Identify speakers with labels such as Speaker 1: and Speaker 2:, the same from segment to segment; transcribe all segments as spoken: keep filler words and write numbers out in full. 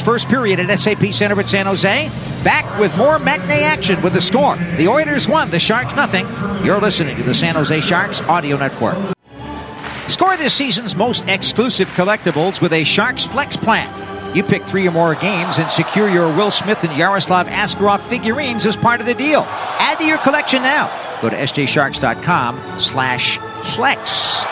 Speaker 1: first period at S A P Center at San Jose. Back with more matinee action with the score. The Oilers won, the Sharks nothing. You're listening to the San Jose Sharks Audio Network. Score this season's most exclusive collectibles with a Sharks Flex plan. You pick three or more games and secure your Will Smith and Yaroslav Askarov figurines as part of the deal. Add to your collection now. Go to s j sharks dot com slash flex.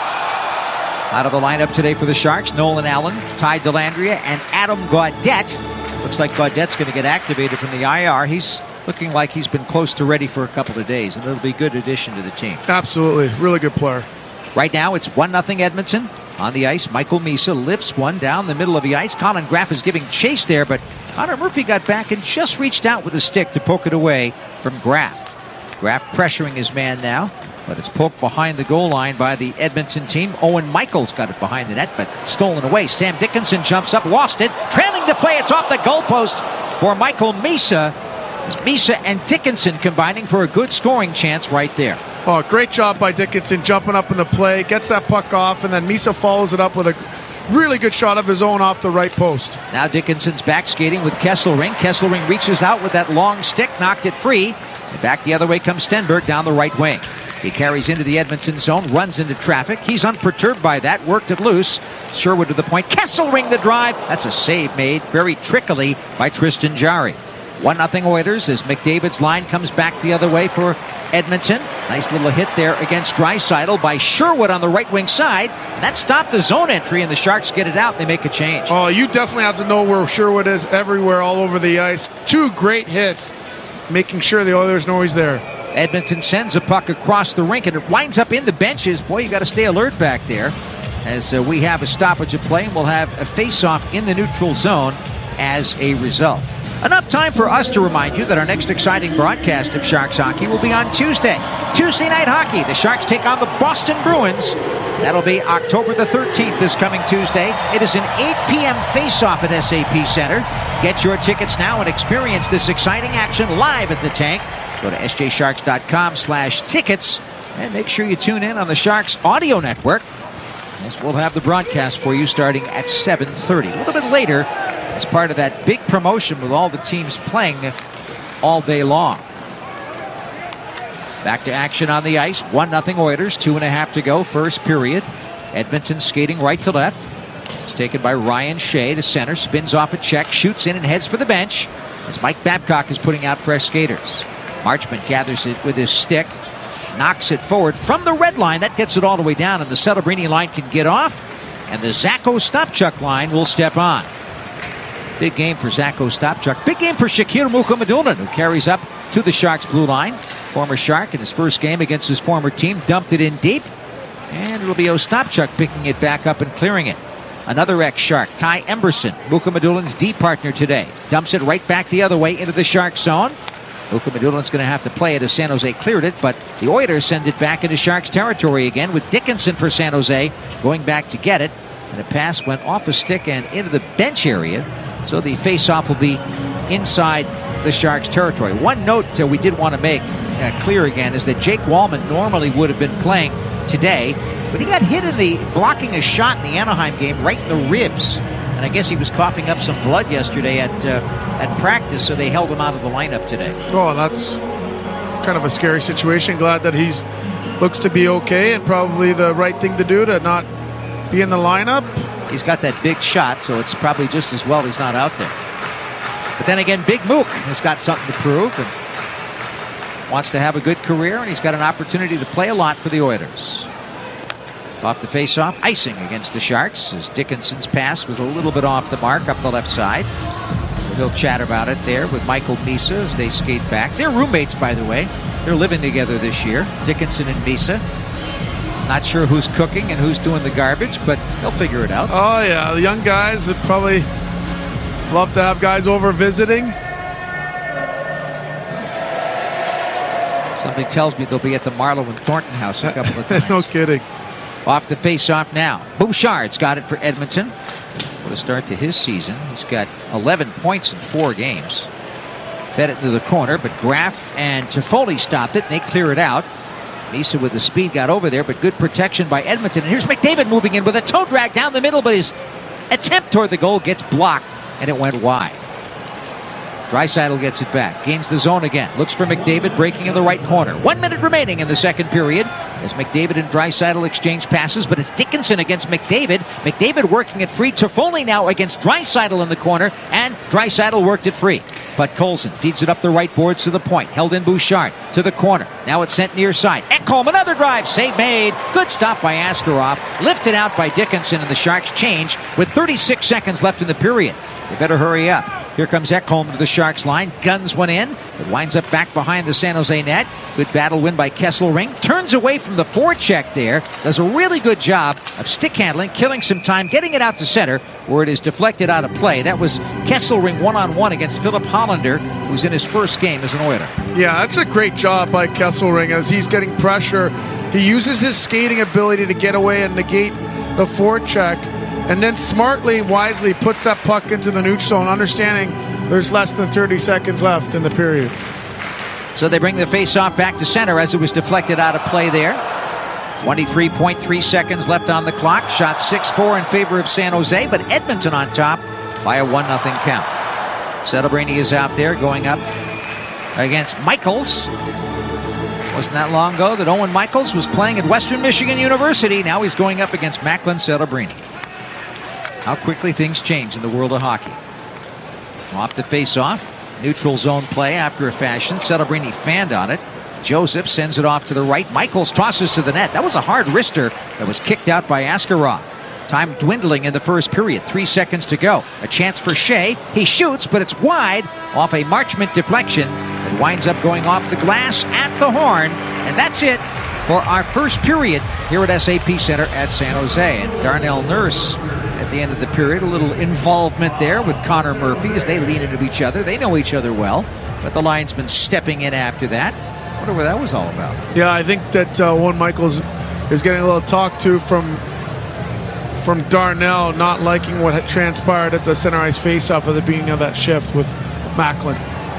Speaker 1: Out of the lineup today for the Sharks, Nolan Allen, Ty Dellandrea, and Adam Gaudette. Looks like Gaudette's going to get activated from the I R. He's looking like he's been close to ready for a couple of days, and it'll be a good addition to the team.
Speaker 2: Absolutely. Really good player.
Speaker 1: Right now, it's one nothing Edmonton. On the ice, Michael Misa lifts one down the middle of the ice. Colin Graff is giving chase there, but Connor Murphy got back and just reached out with a stick to poke it away from Graff. Graff pressuring his man now, but it's poked behind the goal line by the Edmonton team. Owen Michaels got it behind the net, but stolen away. Sam Dickinson jumps up, lost it. Trailing to play, it's off the goalpost for Michael Misa. As Misa and Dickinson combining for a good scoring chance right there.
Speaker 2: Oh, great job by Dickinson jumping up in the play, gets that puck off, and then Misa follows it up with a really good shot of his own off the right post.
Speaker 1: Now Dickinson's back skating with Kesselring. Kesselring reaches out with that long stick, knocked it free. And back the other way comes Stenberg down the right wing. He carries into the Edmonton zone, runs into traffic. He's unperturbed by that, worked it loose. Sherwood to the point. Kesselring the drive. That's a save made very trickily by Tristan Jarry. one nothing Oilers as McDavid's line comes back the other way for Edmonton. Nice little hit there against Draisaitl by Sherwood on the right wing side. That stopped the zone entry, and the Sharks get it out and they make a change.
Speaker 2: Oh, you definitely have to know where Sherwood is everywhere, all over the ice. Two great hits, making sure the Oilers know he's there.
Speaker 1: Edmonton sends a puck across the rink, and it winds up in the benches. Boy, you got to stay alert back there as uh, we have a stoppage of play, and we'll have a face-off in the neutral zone as a result. Enough time for us to remind you that our next exciting broadcast of Sharks hockey will be on Tuesday. Tuesday night hockey. The Sharks take on the Boston Bruins. That'll be October the thirteenth this coming Tuesday. It is an eight p.m. face-off at S A P Center. Get your tickets now and experience this exciting action live at the Tank. Go to s j sharks dot com slash tickets and make sure you tune in on the Sharks Audio Network. Yes, we'll have the broadcast for you starting at seven thirty. A little bit later, as part of that big promotion with all the teams playing all day long. Back to action on the ice. one nothing Oilers. Two and a half to go. First period. Edmonton skating right to left. It's taken by Ryan Shea to center. Spins off a check. Shoots in and heads for the bench as Mike Babcock is putting out fresh skaters. Marchment gathers it with his stick. Knocks it forward from the red line. That gets it all the way down, and the Celebrini line can get off. And the Zacho Stopchuk line will step on. Big game for Zacho Stopchuk. Big game for Shakir Mukhamadullin, who carries up to the Sharks' blue line. Former Shark in his first game against his former team dumped it in deep. And it'll be Ostapchuk picking it back up and clearing it. Another ex-Shark, Ty Emberson, Mukhamadullin's D partner today. Dumps it right back the other way into the Shark zone. Mukhamadullin's going to have to play it as San Jose cleared it, but the Oilers send it back into Sharks territory again with Dickinson for San Jose going back to get it. And a pass went off a stick and into the bench area. So the face-off will be inside the Sharks' territory. One note uh, we did want to make uh, clear again is that Jake Wallman normally would have been playing today, but he got hit in the blocking a shot in the Anaheim game right in the ribs. And I guess he was coughing up some blood yesterday at uh, at practice, so they held him out of the lineup today.
Speaker 2: Oh, that's kind of a scary situation. Glad that he's looks to be okay, and probably the right thing to do to not be in the lineup.
Speaker 1: He's got that big shot, so it's probably just as well he's not out there. But then again, Big Mook has got something to prove and wants to have a good career, and he's got an opportunity to play a lot for the Oilers. Off the face-off, icing against the Sharks as Dickinson's pass was a little bit off the mark up the left side. He'll chat about it there with Michael Misa as they skate back. They're roommates, by the way. They're living together this year, Dickinson and Misa. Not sure who's cooking and who's doing the garbage, but they'll figure it out.
Speaker 2: Oh, yeah. The young guys would probably love to have guys over visiting.
Speaker 1: Something tells me they'll be at the Marlowe and Thornton house a couple of times.
Speaker 2: No kidding.
Speaker 1: Off the face-off now. Bouchard's got it for Edmonton. What a start to his season. He's got eleven points in four games. Fed it into the corner, but Graff and Toffoli stopped it, and they clear it out. Misa with the speed got over there, but good protection by Edmonton. And here's McDavid moving in with a toe drag down the middle, but his attempt toward the goal gets blocked and it went wide. Draisaitl gets it back, gains the zone again, looks for McDavid, breaking in the right corner. One minute remaining in the second period as McDavid and Draisaitl exchange passes, but it's Dickinson against McDavid. McDavid working it free. Toffoli now against Draisaitl in the corner, and Draisaitl worked it free. But Colson feeds it up the right boards to the point. Held in Bouchard to the corner. Now it's sent near side. Ekholm, another drive. Save made. Good stop by Askarov. Lifted out by Dickinson, and the Sharks change with thirty-six seconds left in the period. They better hurry up. Here comes Ekholm to the Sharks line. Guns one in. It winds up back behind the San Jose net. Good battle win by Kesselring. Turns away from the forecheck there. Does a really good job of stick handling, killing some time, getting it out to center where it is deflected out of play. That was Kesselring one-on-one against Philip Hollander, who's in his first game as an Oiler.
Speaker 2: Yeah, that's a great job by Kesselring as he's getting pressure. He uses his skating ability to get away and negate the forecheck, and then smartly, wisely puts that puck into the neutral zone, understanding there's less than thirty seconds left in the period.
Speaker 1: So they bring the face-off back to center as it was deflected out of play there. twenty-three point three seconds left on the clock. Shot six four in favor of San Jose, but Edmonton on top by a one nothing count. Celebrini is out there going up against Michaels. Wasn't that long ago that Owen Michaels was playing at Western Michigan University. Now he's going up against Macklin Celebrini. How quickly things change in the world of hockey. Off the face-off. Neutral zone play after a fashion. Celebrini fanned on it. Joseph sends it off to the right. Michaels tosses to the net. That was a hard wrister that was kicked out by Askarov. Time dwindling in the first period. Three seconds to go. A chance for Shea. He shoots, but it's wide off a Marchment deflection. It winds up going off the glass at the horn. And that's it for our first period here at S A P Center at San Jose. And Darnell Nurse at the end of the period, a little involvement there with Connor Murphy as they lean into each other. They know each other well, but the linesman stepping in after that. I wonder what that was all about.
Speaker 2: Yeah, I think that uh, Owen Michaels is getting a little talk to from from Darnell, not liking what had transpired at the center ice faceoff at the beginning of that shift with Macklin.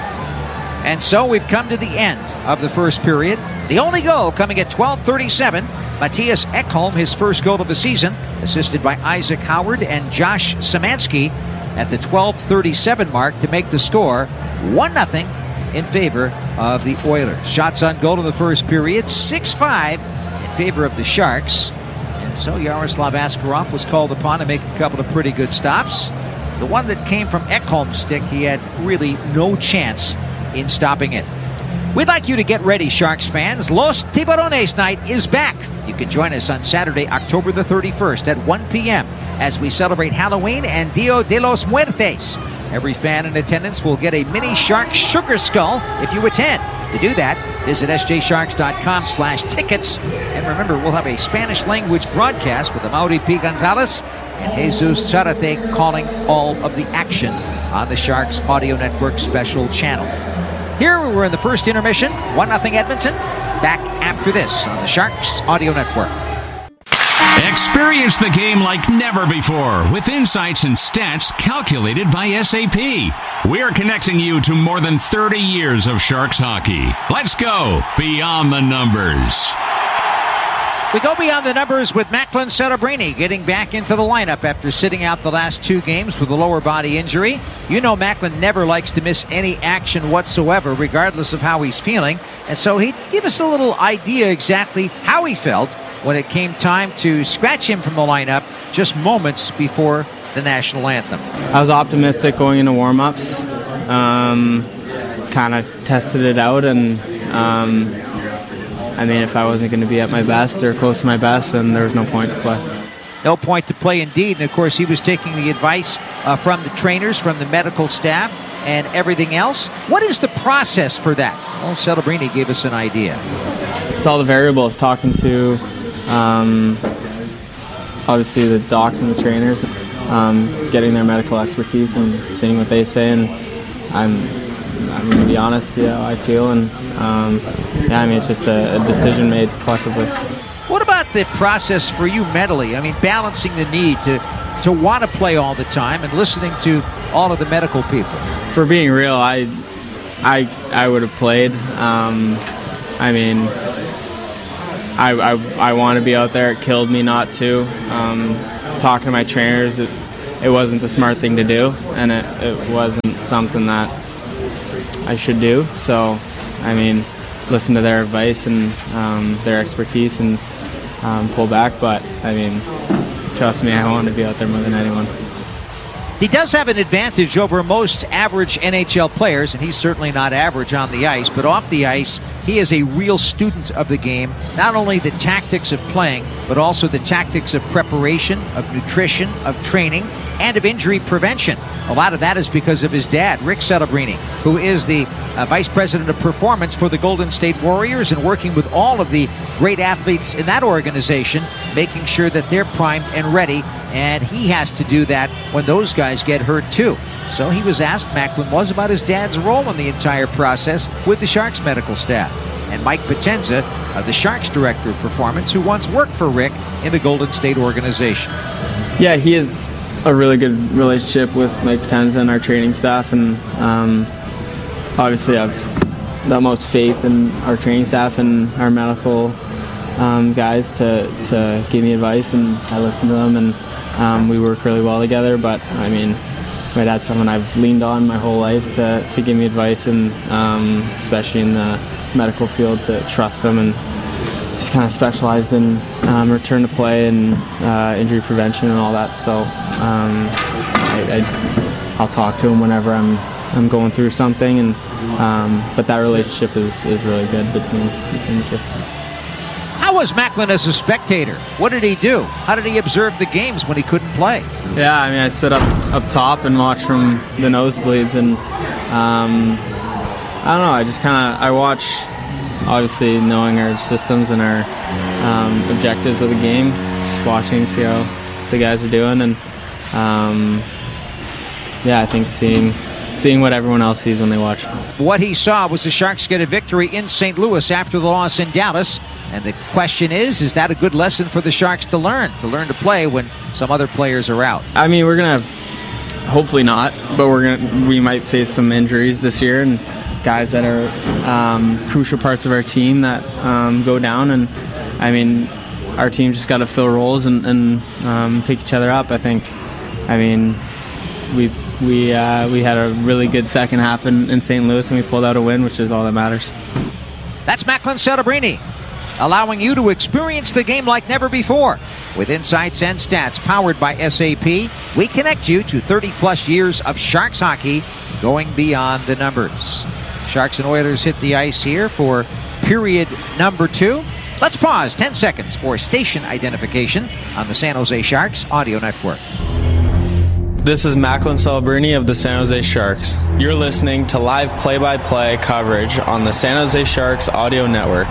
Speaker 1: And so we've come to the end of the first period. The only goal coming at twelve thirty-seven. Matthias Ekholm, his first goal of the season, assisted by Isaac Howard and Josh Szymanski at the twelve thirty-seven mark to make the score one nothing in favor of the Oilers. Shots on goal in the first period, six five in favor of the Sharks. And so Yaroslav Askarov was called upon to make a couple of pretty good stops. The one that came from Ekholm's stick, he had really no chance in stopping it. We'd like you to get ready, Sharks fans. Los Tiburones Night is back. You can join us on Saturday, October the thirty-first at one p.m. as we celebrate Halloween and Dia de los Muertes. Every fan in attendance will get a mini shark sugar skull if you attend. To do that, visit s j sharks dot com slash tickets. And remember, we'll have a Spanish language broadcast with Amaury P. Gonzalez and Jesus Charate calling all of the action on the Sharks Audio Network special channel. Here we were in the first intermission, one nothing Edmonton. Back after this on the Sharks Audio Network.
Speaker 3: Experience the game like never before with insights and stats calculated by S A P. We're connecting you to more than thirty years of Sharks hockey. Let's go beyond the numbers.
Speaker 1: We go beyond the numbers with Macklin Celebrini getting back into the lineup after sitting out the last two games with a lower body injury. You know Macklin never likes to miss any action whatsoever, regardless of how he's feeling. And so he'd give us a little idea exactly how he felt when it came time to scratch him from the lineup just moments before the national anthem.
Speaker 4: I was optimistic going into warm-ups. Um, kind of tested it out, and um, I mean, if I wasn't going to be at my best or close to my best, then there was no point to play.
Speaker 1: No point to play indeed. And, of course, he was taking the advice uh, from the trainers, from the medical staff, and everything else. What is the process for that? Well, Celebrini gave us an idea.
Speaker 4: It's all the variables, talking to, um, obviously, the docs and the trainers, um, getting their medical expertise and seeing what they say. And I'm I'm going to be honest, yeah, how I feel, and um, yeah, I mean, it's just a, a decision made collectively.
Speaker 1: What about the process for you mentally? I mean, balancing the need to, to want to play all the time and listening to all of the medical people.
Speaker 4: For being real, I I, I would have played. Um, I mean, I, I, I want to be out there. It killed me not to. Um, talking to my trainers, it, it wasn't the smart thing to do, and it, it wasn't something that I should do. So, I mean, listen to their advice and um, their expertise and um, pull back. But, I mean, trust me, I want to be out there more than anyone.
Speaker 1: He does have an advantage over most average N H L players, and he's certainly not average on the ice, but off the ice, he is a real student of the game, not only the tactics of playing, but also the tactics of preparation, of nutrition, of training, and of injury prevention. A lot of that is because of his dad, Rick Celebrini, who is the uh, Vice President of Performance for the Golden State Warriors and working with all of the great athletes in that organization, making sure that they're primed and ready, and he has to do that when those guys get hurt too. So he was asked, Macklin was, about his dad's role in the entire process with the Sharks medical staff. And Mike Potenza, uh, the Sharks Director of Performance, who once worked for Rick in the Golden State organization.
Speaker 4: Yeah, he has a really good relationship with Mike Potenza and our training staff, and um, obviously I have the most faith in our training staff and our medical um, guys to, to give me advice, and I listen to them, and um, we work really well together. But I mean, my dad's someone I've leaned on my whole life to, to give me advice, and um, especially in the medical field, to trust him. And he's kind of specialized in um, return to play and uh, injury prevention and all that. So um, I, I, I'll talk to him whenever I'm I'm going through something. And um, but that relationship is, is really good between between the two.
Speaker 1: How was Macklin as a spectator? What did he do? How did he observe the games when he couldn't play?
Speaker 4: Yeah, I mean, I stood up up top and watched from the nosebleeds, and um, I don't know. I just kind of I watch, obviously knowing our systems and our um, objectives of the game, just watching, see how the guys are doing, and um, yeah, I think seeing seeing what everyone else sees when they watch.
Speaker 1: What he saw was the Sharks get a victory in Saint Louis after the loss in Dallas. And the question is, is that a good lesson for the Sharks to learn, to learn to play when some other players are out?
Speaker 4: I mean, we're going to have, hopefully not, but we're gonna, we might face some injuries this year, and guys that are um, crucial parts of our team that um, go down. And, I mean, our team just got to fill roles and, and um, pick each other up, I think. I mean, we we uh, we had a really good second half in, in Saint Louis, and we pulled out a win, which is all that matters.
Speaker 1: That's Macklin Celebrini, allowing you to experience the game like never before. With insights and stats powered by S A P, we connect you to thirty plus years of Sharks hockey going beyond the numbers. Sharks and Oilers hit the ice here for period number two. Let's pause ten seconds for station identification on the San Jose Sharks Audio Network.
Speaker 5: This is Macklin Celebrini of the San Jose Sharks. You're listening to live play-by-play coverage on the San Jose Sharks Audio Network.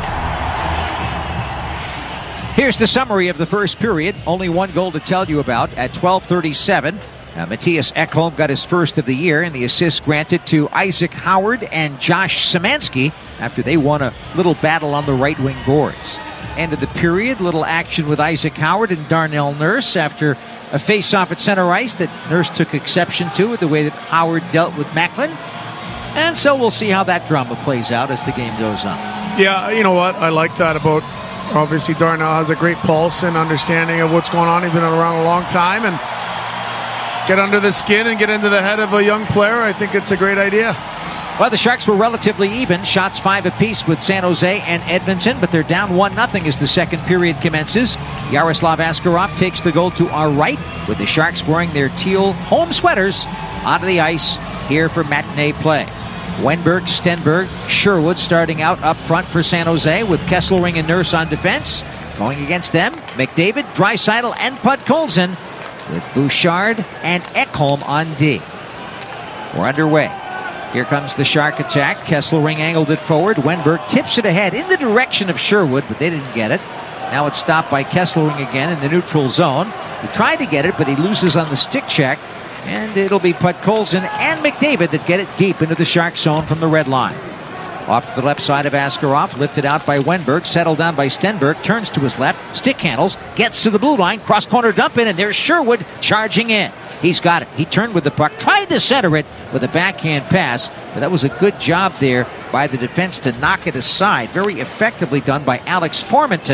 Speaker 1: Here's the summary of the first period. Only one goal to tell you about at twelve thirty-seven. Uh, Matthias Ekholm got his first of the year, and the assist granted to Isaac Howard and Josh Szymanski after they won a little battle on the right wing boards. End of the period, little action with Isaac Howard and Darnell Nurse after a face-off at center ice that Nurse took exception to with the way that Howard dealt with Macklin. And so we'll see how that drama plays out as the game goes on.
Speaker 2: Yeah, you know what? I like that about, obviously, Darnell has a great pulse and understanding of what's going on. He's been around a long time, and get under the skin and get into the head of a young player. I think it's a great idea.
Speaker 1: Well, the Sharks were relatively even, shots five apiece with San Jose and Edmonton, but they're down one nothing as the second period commences. Yaroslav Askarov takes the goal to our right, with the Sharks wearing their teal home sweaters onto the ice here for matinee play. Wenberg, Stenberg, Sherwood starting out up front for San Jose, with Kesselring and Nurse on defense. Going against them, McDavid, Draisaitl, and Podkolzin, with Bouchard and Ekholm on D. We're underway. Here comes the Shark attack. Kesselring angled it forward. Wenberg tips it ahead in the direction of Sherwood, but they didn't get it. Now it's stopped by Kesselring again in the neutral zone. He tried to get it, but he loses on the stick check. And it'll be Podkolzin and McDavid that get it deep into the Shark zone from the red line. Off to the left side of Askarov, lifted out by Wenberg, settled down by Stenberg, turns to his left, stick handles, gets to the blue line, cross-corner dump in, and there's Sherwood charging in. He's got it. He turned with the puck, tried to center it with a backhand pass, but that was a good job there by the defense to knock it aside. Very effectively done by Alex Formenton,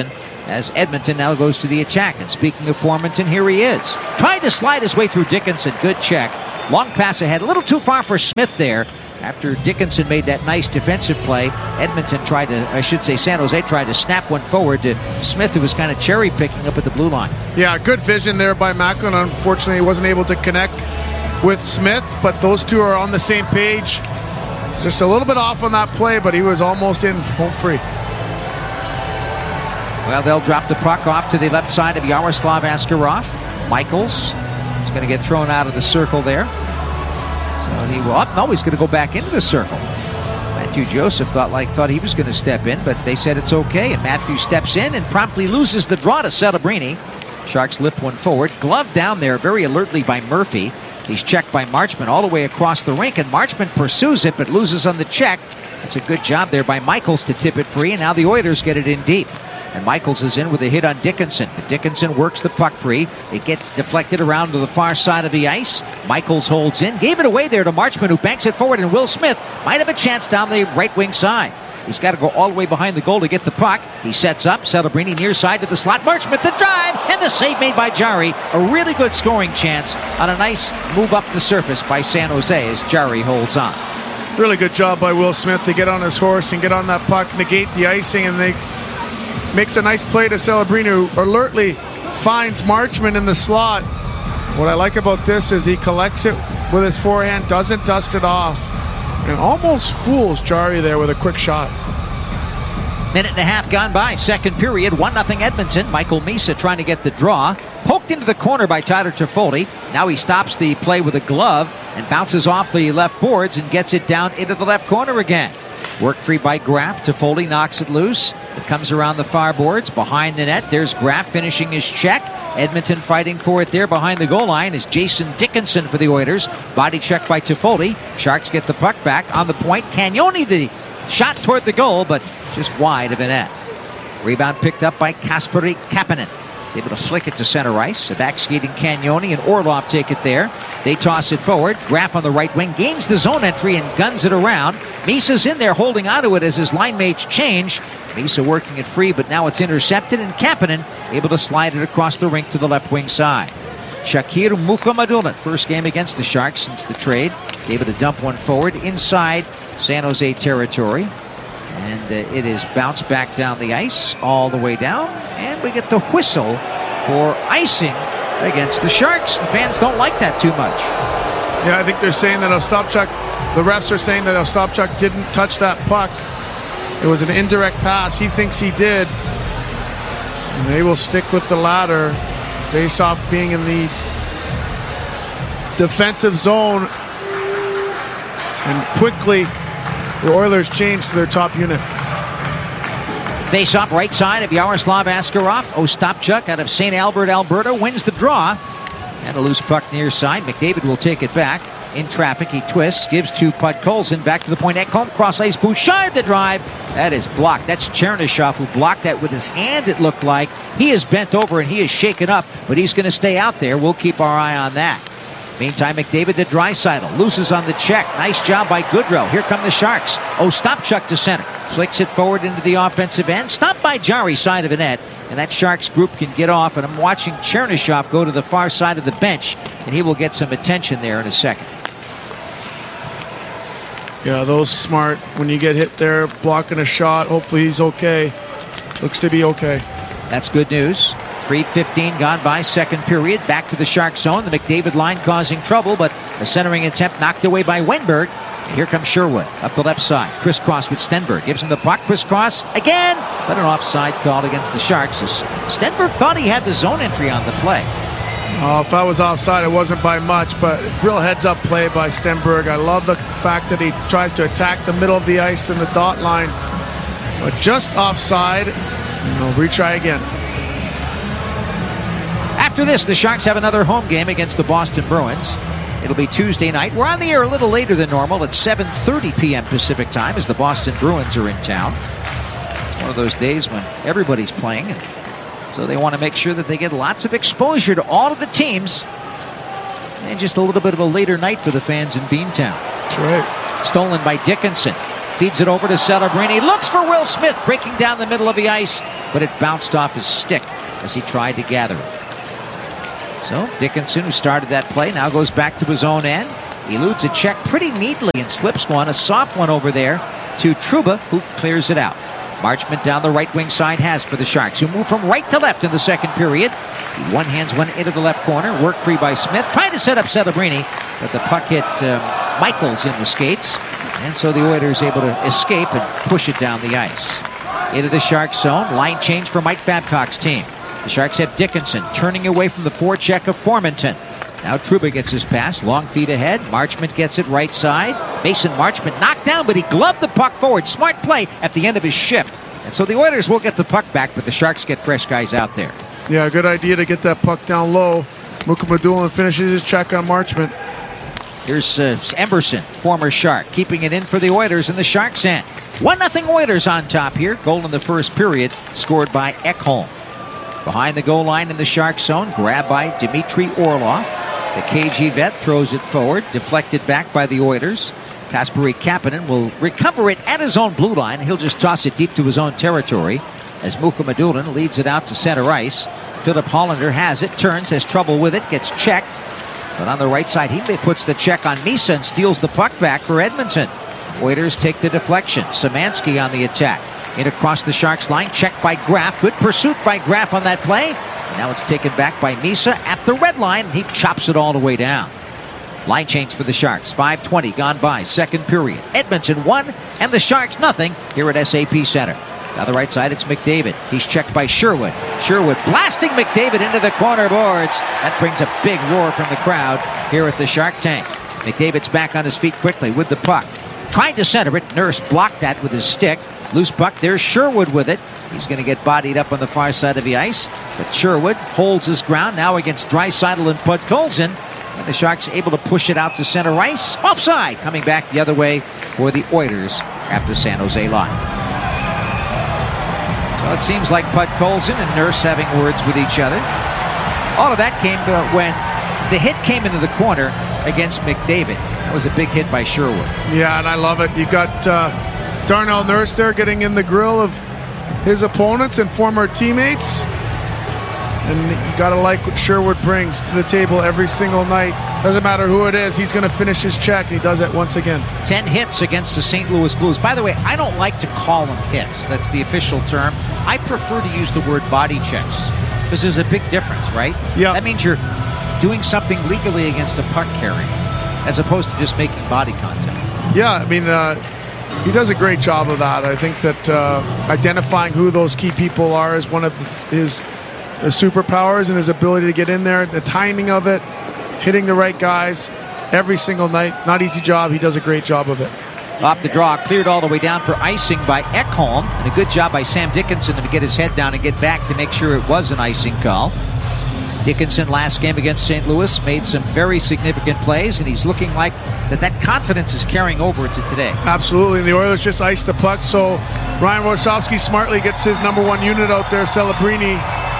Speaker 1: as Edmonton now goes to the attack. And speaking of Formenton, here he is. Tried to slide his way through Dickinson. Good check. Long pass ahead. A little too far for Smith there. After Dickinson made that nice defensive play, Edmonton tried to, I should say San Jose tried to snap one forward to Smith, who was kind of cherry picking up at the blue line.
Speaker 2: Yeah, good vision there by Macklin. Unfortunately, he wasn't able to connect with Smith, but those two are on the same page. Just a little bit off on that play, but he was almost in home free.
Speaker 1: Well, they'll drop the puck off to the left side of Yaroslav Askarov. Michaels is going to get thrown out of the circle there. So he will up. No, he's going to go back into the circle. Matthew Joseph thought like thought he was going to step in, but they said it's okay. And Matthew steps in and promptly loses the draw to Celebrini. Sharks lift one forward. Glove down there very alertly by Murphy. He's checked by Marchman all the way across the rink, and Marchman pursues it but loses on the check. That's a good job there by Michaels to tip it free, and now the Oilers get it in deep. And Michaels is in with a hit on Dickinson. But Dickinson works the puck free. It gets deflected around to the far side of the ice. Michaels holds in. Gave it away there to Marchman, who banks it forward. And Will Smith might have a chance down the right wing side. He's got to go all the way behind the goal to get the puck. He sets up. Celebrini near side to the slot. Marchman the drive. And the save made by Jarry. A really good scoring chance on a nice move up the surface by San Jose as Jarry holds on.
Speaker 2: Really good job by Will Smith to get on his horse and get on that puck, negate the icing, and they makes a nice play to Celebrini, who alertly finds Marchman in the slot. What I like about this is he collects it with his forehand, doesn't dust it off, and almost fools Jarry there with a quick shot.
Speaker 1: Minute and a half gone by, second period, one nothing Edmonton. Michael Misa trying to get the draw. Poked into the corner by Tyler Toffoli. Now he stops the play with a glove and bounces off the left boards and gets it down into the left corner again. Work free by Graff. Toffoli knocks it loose. It comes around the far boards. Behind the net, there's Graff finishing his check. Edmonton fighting for it there behind the goal line is Jason Dickinson for the Oilers. Body check by Toffoli. Sharks get the puck back on the point. Cagnoni the shot toward the goal, but just wide of the net. Rebound picked up by Kasperi Kapanen. He's able to flick it to center ice. A back skating Cagnoni and Orlov take it there. They toss it forward. Graff on the right wing gains the zone entry and guns it around. Misa's in there holding onto it as his line mates change. Misa working it free, but now it's intercepted, and Kapanen able to slide it across the rink to the left wing side. Shakir Mukhamadullin, first game against the Sharks since the trade. He's able to dump one forward inside San Jose territory. And uh, it is bounced back down the ice all the way down. And we get the whistle for icing against the Sharks. The fans don't like that too much.
Speaker 2: Yeah, I think they're saying that Ostapchuk, the refs are saying that Ostapchuk didn't touch that puck. It was an indirect pass. He thinks he did. And they will stick with the latter. Face-off being in the defensive zone. And quickly, the Oilers change to their top unit.
Speaker 1: Face up right side of Yaroslav Askarov. Ostapchuk out of Saint Albert, Alberta, wins the draw. And a loose puck near side. McDavid will take it back. In traffic, he twists, gives to Podkolzin. Back to the point. Ekholm, cross ice, Bouchard the drive. That is blocked. That's Chernyshov who blocked that with his hand, it looked like. He is bent over and he is shaken up, but he's going to stay out there. We'll keep our eye on that. Meantime, McDavid to Draisaitl. Loses on the check. Nice job by Goodrow. Here come the Sharks. Ostapchuk to center. Flicks it forward into the offensive end. Stopped by Jarry, side of the net. And that Sharks group can get off. And I'm watching Chernyshov go to the far side of the bench. And he will get some attention there in a second.
Speaker 2: Yeah, those smart. When you get hit there, blocking a shot, hopefully he's okay. Looks to be okay.
Speaker 1: That's good news. three fifteen gone by, second period. Back to the Shark zone. The McDavid line causing trouble, but the centering attempt knocked away by Wenberg. And here comes Sherwood up the left side. Crisscross with Stenberg. Gives him the puck. Crisscross again, but an offside called against the Sharks. Stenberg thought he had the zone entry on the play.
Speaker 2: Oh, if I was offside, it wasn't by much, but real heads-up play by Stenberg. I love the fact that he tries to attack the middle of the ice and the dot line, but just offside. And they'll retry again.
Speaker 1: After this, the Sharks have another home game against the Boston Bruins. It'll be Tuesday night. We're on the air a little later than normal at seven thirty p.m. Pacific time as the Boston Bruins are in town. It's one of those days when everybody's playing, and so they want to make sure that they get lots of exposure to all of the teams. And just a little bit of a later night for the fans in Beantown.
Speaker 2: That's right.
Speaker 1: Stolen by Dickinson. Feeds it over to Celebrini. Looks for Will Smith breaking down the middle of the ice, but it bounced off his stick as he tried to gather it. So Dickinson, who started that play, now goes back to his own end. Eludes a check pretty neatly and slips one, a soft one over there to Trouba, who clears it out. Marchment down the right wing side has for the Sharks, who move from right to left in the second period. He one-hands one into the left corner, work free by Smith, trying to set up Celebrini, but the puck hit um, Michaels in the skates, and so the Oilers able to escape and push it down the ice. Into the Sharks zone, line change for Mike Babcock's team. The Sharks have Dickinson turning away from the forecheck of Formenton. Now Trouba gets his pass, long feet ahead. Marchment gets it right side. Mason Marchment knocked down, but he gloved the puck forward. Smart play at the end of his shift. And so the Oilers will get the puck back, but the Sharks get fresh guys out there.
Speaker 2: Yeah, good idea to get that puck down low. Mukhamadullin finishes his check on Marchment.
Speaker 1: Here's uh, Emberson, former Shark, keeping it in for the Oilers in the Sharks' end. one nothing Oilers on top here. Goal in the first period, scored by Ekholm. Behind the goal line in the Shark zone, grabbed by Dmitry Orlov. The K G vet throws it forward, deflected back by the Oilers. Kasperi Kapanen will recover it at his own blue line. He'll just toss it deep to his own territory as Mukhamadullin leads it out to center ice. Philip Hollander has it, turns, has trouble with it, gets checked. But on the right side, he puts the check on Misa and steals the puck back for Edmonton. Oilers take the deflection. Szymanski on the attack. In across the Sharks line, checked by Graf. Good pursuit by Graf on that play. Now it's taken back by Misa at the red line, and he chops it all the way down. Line change for the Sharks. five twenty gone by, second period. Edmonton one, and the Sharks nothing here at S A P Center. On the right side, it's McDavid. He's checked by Sherwood. Sherwood blasting McDavid into the corner boards. That brings a big roar from the crowd here at the Shark Tank. McDavid's back on his feet quickly with the puck. Tried to center it. Nurse blocked that with his stick. Loose puck. There's Sherwood with it. He's going to get bodied up on the far side of the ice. But Sherwood holds his ground now against Draisaitl and Podkolzin. And the Sharks able to push it out to center ice. Offside. Coming back the other way for the Oilers at the San Jose line. So it seems like Podkolzin and Nurse having words with each other. All of that came when the hit came into the corner against McDavid. That was a big hit by Sherwood.
Speaker 2: Yeah, and I love it. You got uh, Darnell Nurse there getting in the grill of his opponents and former teammates. And you got to like what Sherwood brings to the table every single night. Doesn't matter who it is, he's going to finish his check, and he does that once again.
Speaker 1: Ten hits against the Saint Louis Blues. By the way, I don't like to call them hits. That's the official term. I prefer to use the word body checks because there's a big difference, right?
Speaker 2: Yeah.
Speaker 1: That means you're doing something legally against a puck carrying as opposed to just making body contact.
Speaker 2: Yeah, I mean, uh, he does a great job of that. I think that uh, identifying who those key people are is one of his, his superpowers, and his ability to get in there, the timing of it, hitting the right guys every single night. Not easy job. He does a great job of it.
Speaker 1: Off the draw, cleared all the way down for icing by Ekholm, and a good job by Sam Dickinson to get his head down and get back to make sure it was an icing call. Dickinson last game against Saint Louis made some very significant plays, and he's looking like that that confidence is carrying over to today. Absolutely,
Speaker 2: and the Oilers just iced the puck, so Ryan Rosowski smartly gets his number one unit out there, Celebrini.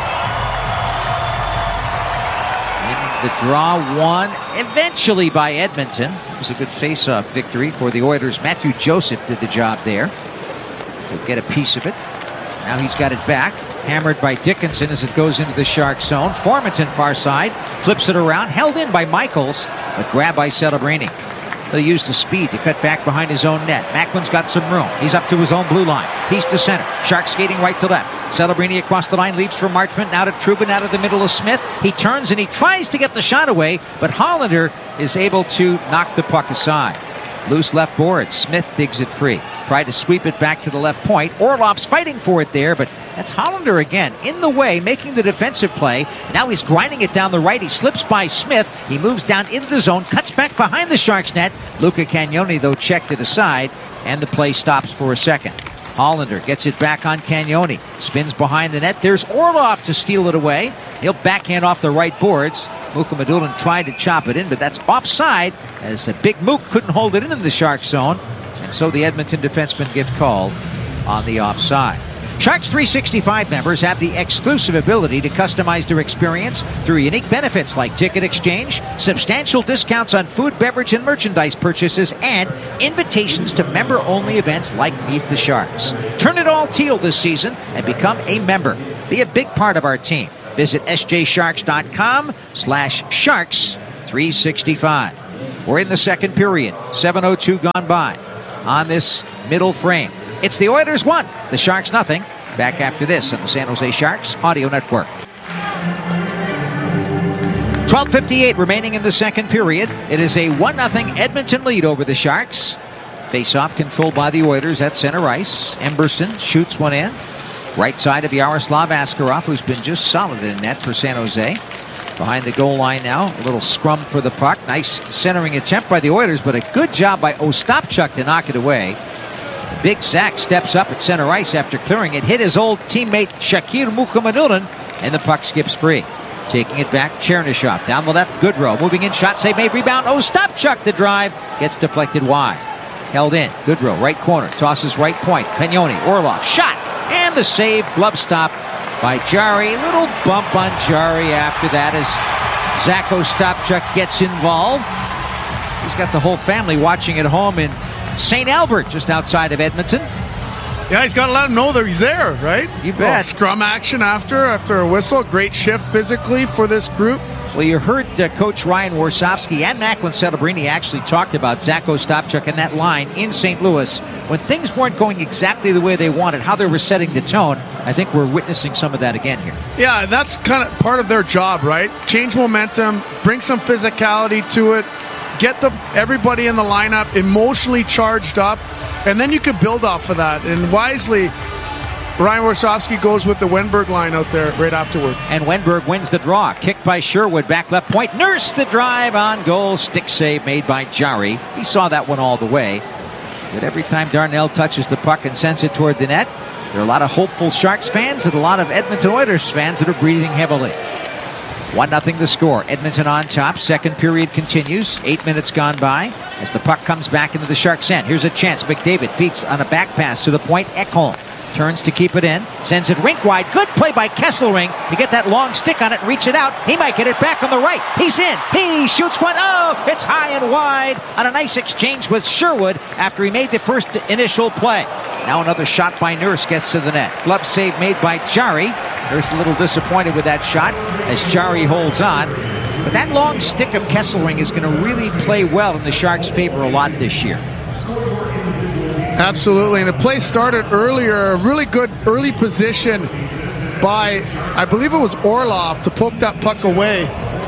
Speaker 1: The draw won eventually by Edmonton. It was a good face-off victory for the Oilers. Matthew Joseph did the job there to get a piece of it. Now he's got it back. Hammered by Dickinson as it goes into the Shark zone. Formenton far side. Flips it around. Held in by Michaels, but grabbed by Celebrini. He'll use the speed to cut back behind his own net. Macklin's got some room. He's up to his own blue line. He's to center. Sharks skating right to left. Celebrini across the line, leaves for Marchment. Now to Trubin, out of the middle of Smith. He turns and he tries to get the shot away, but Hollander is able to knock the puck aside. Loose left board. Smith digs it free. Tried to sweep it back to the left point. Orlov's fighting for it there, but that's Hollander again in the way, making the defensive play. Now he's grinding it down the right. He slips by Smith. He moves down into the zone, cuts back behind the Sharks net. Luca Cagnoni, though, checked it aside, and the play stops for a second. Hollander gets it back on Cagnoni. Spins behind the net. There's Orlov to steal it away. He'll backhand off the right boards. Mukhamadullin tried to chop it in, but that's offside as a big Mook couldn't hold it in in the Shark zone. And so the Edmonton defenseman gets called on the offside. Sharks three sixty-five members have the exclusive ability to customize their experience through unique benefits like ticket exchange, substantial discounts on food, beverage, and merchandise purchases, and invitations to member-only events like Meet the Sharks. Turn it all teal this season and become a member. Be a big part of our team. Visit sjsharks.com slash sharks 365. We're in the second period. seven oh two gone by on this middle frame. It's the Oilers one, the Sharks nothing. Back after this on the San Jose Sharks Audio Network. twelve fifty-eight remaining in the second period. It is a one nothing Edmonton lead over the Sharks. Face-off controlled by the Oilers at center ice. Emberson shoots one in. Right side of Yaroslav Askarov, who's been just solid in net for San Jose. Behind the goal line now, a little scrum for the puck. Nice centering attempt by the Oilers, but a good job by Ostapchuk to knock it away. Big Zach steps up at center ice after clearing it. Hit his old teammate Shakir Mukhamadullin, and the puck skips free. Taking it back, Chernyshov. Down the left, Goodrow. Moving in, shot save made, rebound. Ostapchuk, the drive. Gets deflected wide. Held in. Goodrow, right corner. Tosses right point. Cagnoni, Orlov. Shot! And the save. Glove stop by Jari. Little bump on Jari after that as Zach Ostapchuk gets involved. He's got the whole family watching at home in Saint Albert, just outside of Edmonton.
Speaker 2: Yeah, he's got to let him know that he's there, right?
Speaker 1: You bet.
Speaker 2: Well, scrum action after, after a whistle. Great shift physically for this group.
Speaker 1: Well, you heard uh, Coach Ryan Warsofsky and Macklin Celebrini actually talked about Zach Ostapchuk and that line in Saint Louis when things weren't going exactly the way they wanted, how they were setting the tone. I think we're witnessing some of that again here.
Speaker 2: Yeah, that's kind of part of their job, right? Change momentum, bring some physicality to it, get the everybody in the lineup emotionally charged up, and then you can build off of that. And wisely, Ryan Warsofsky goes with the Wenberg line out there right afterward.
Speaker 1: And Wenberg wins the draw. Kicked by Sherwood, back left point. Nurse the drive on goal. Stick save made by Jari. He saw that one all the way. But every time Darnell touches the puck and sends it toward the net, there are a lot of hopeful Sharks fans and a lot of Edmonton Oilers fans that are breathing heavily. one nothing the score. Edmonton on top. Second period continues. Eight minutes gone by as the puck comes back into the Sharks' end. Here's a chance. McDavid feeds on a back pass to the point. Ekholm turns to keep it in. Sends it rink wide. Good play by Kesselring to get that long stick on it and reach it out. He might get it back on the right. He's in. He shoots one. Oh, it's high and wide on a nice exchange with Sherwood after he made the first initial play. Now another shot by Nurse gets to the net. Glove save made by Jari. Nurse a little disappointed with that shot as Jari holds on. But that long stick of Kesselring is going to really play well in the Sharks' favor a lot this year.
Speaker 2: Absolutely, and the play started earlier. A really good early position by, I believe it was Orlov, to poke that puck away.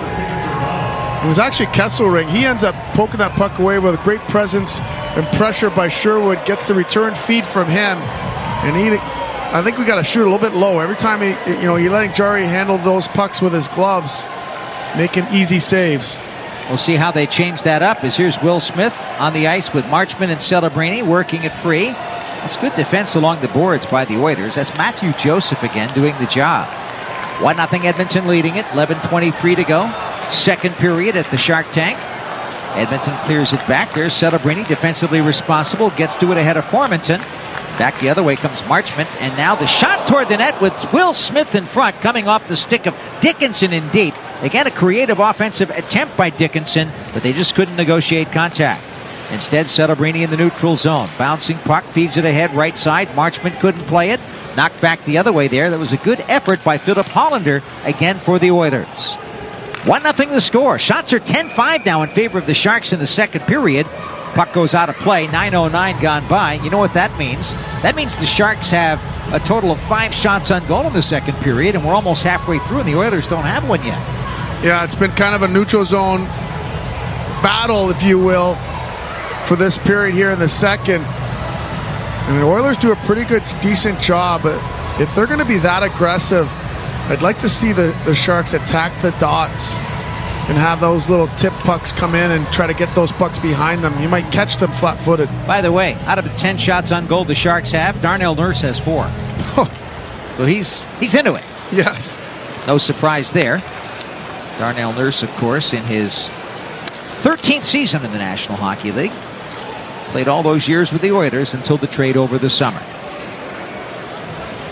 Speaker 2: It was actually Kesselring. He ends up poking that puck away with a great presence and pressure by Sherwood. Gets the return feed from him, and he, I think we got to shoot a little bit low every time. He, you know, you're letting Jari handle those pucks with his gloves, making easy saves.
Speaker 1: We'll see how they change that up as here's Will Smith on the ice with Marchman and Celebrini working it free. That's good defense along the boards by the Oilers. That's Matthew Joseph again doing the job. one nothing Edmonton leading it. eleven twenty-three to go. Second period at the Shark Tank. Edmonton clears it back. There's Celebrini, defensively responsible. Gets to it ahead of Formanton. Back the other way comes Marchment. And now the shot toward the net with Will Smith in front, coming off the stick of Dickinson in deep. Again, a creative offensive attempt by Dickinson, but they just couldn't negotiate contact. Instead, Celebrini in the neutral zone. Bouncing puck, feeds it ahead, right side. Marchment couldn't play it. Knocked back the other way there. That was a good effort by Philip Hollander, again for the Oilers. one nothing the score. Shots are ten five now in favor of the Sharks in the second period. Puck goes out of play. nine oh nine gone by. You know what that means? That means the Sharks have a total of five shots on goal in the second period, and we're almost halfway through, and the Oilers don't have one yet.
Speaker 2: Yeah, it's been kind of a neutral zone battle, if you will, for this period here in the second. And the Oilers do a pretty good, decent job. But if they're going to be that aggressive, I'd like to see the, the Sharks attack the dots and have those little tip pucks come in and try to get those pucks behind them. You might catch them flat-footed.
Speaker 1: By the way, out of the ten shots on goal the Sharks have, Darnell Nurse has four. So he's he's into it.
Speaker 2: Yes.
Speaker 1: No surprise there. Darnell Nurse, of course, in his thirteenth season in the National Hockey League. Played all those years with the Oilers until the trade over the summer.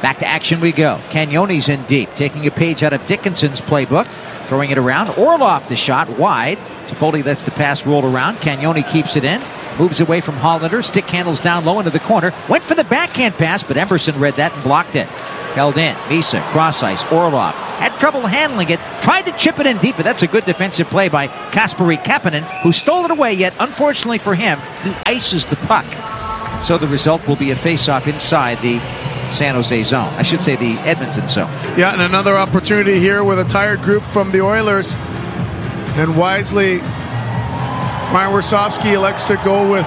Speaker 1: Back to action we go. Cagnoni's in deep, taking a page out of Dickinson's playbook, throwing it around. Orlov the shot wide. Toffoli lets the pass roll around. Cagnoni keeps it in. Moves away from Hollander. Stick handles down low into the corner. Went for the backhand pass, but Emerson read that and blocked it. Held in. Misa, cross ice. Orlov had trouble handling it. Tried to chip it in deep, but that's a good defensive play by Kasperi Kapanen, who stole it away, yet unfortunately for him, he ices the puck. So the result will be a face-off inside the San Jose zone. I should say the Edmonton zone.
Speaker 2: Yeah, and another opportunity here with a tired group from the Oilers. And wisely, Ryan Warsofsky elects to go with,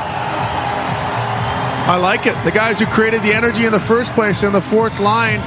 Speaker 2: I like it, the guys who created the energy in the first place in the fourth line.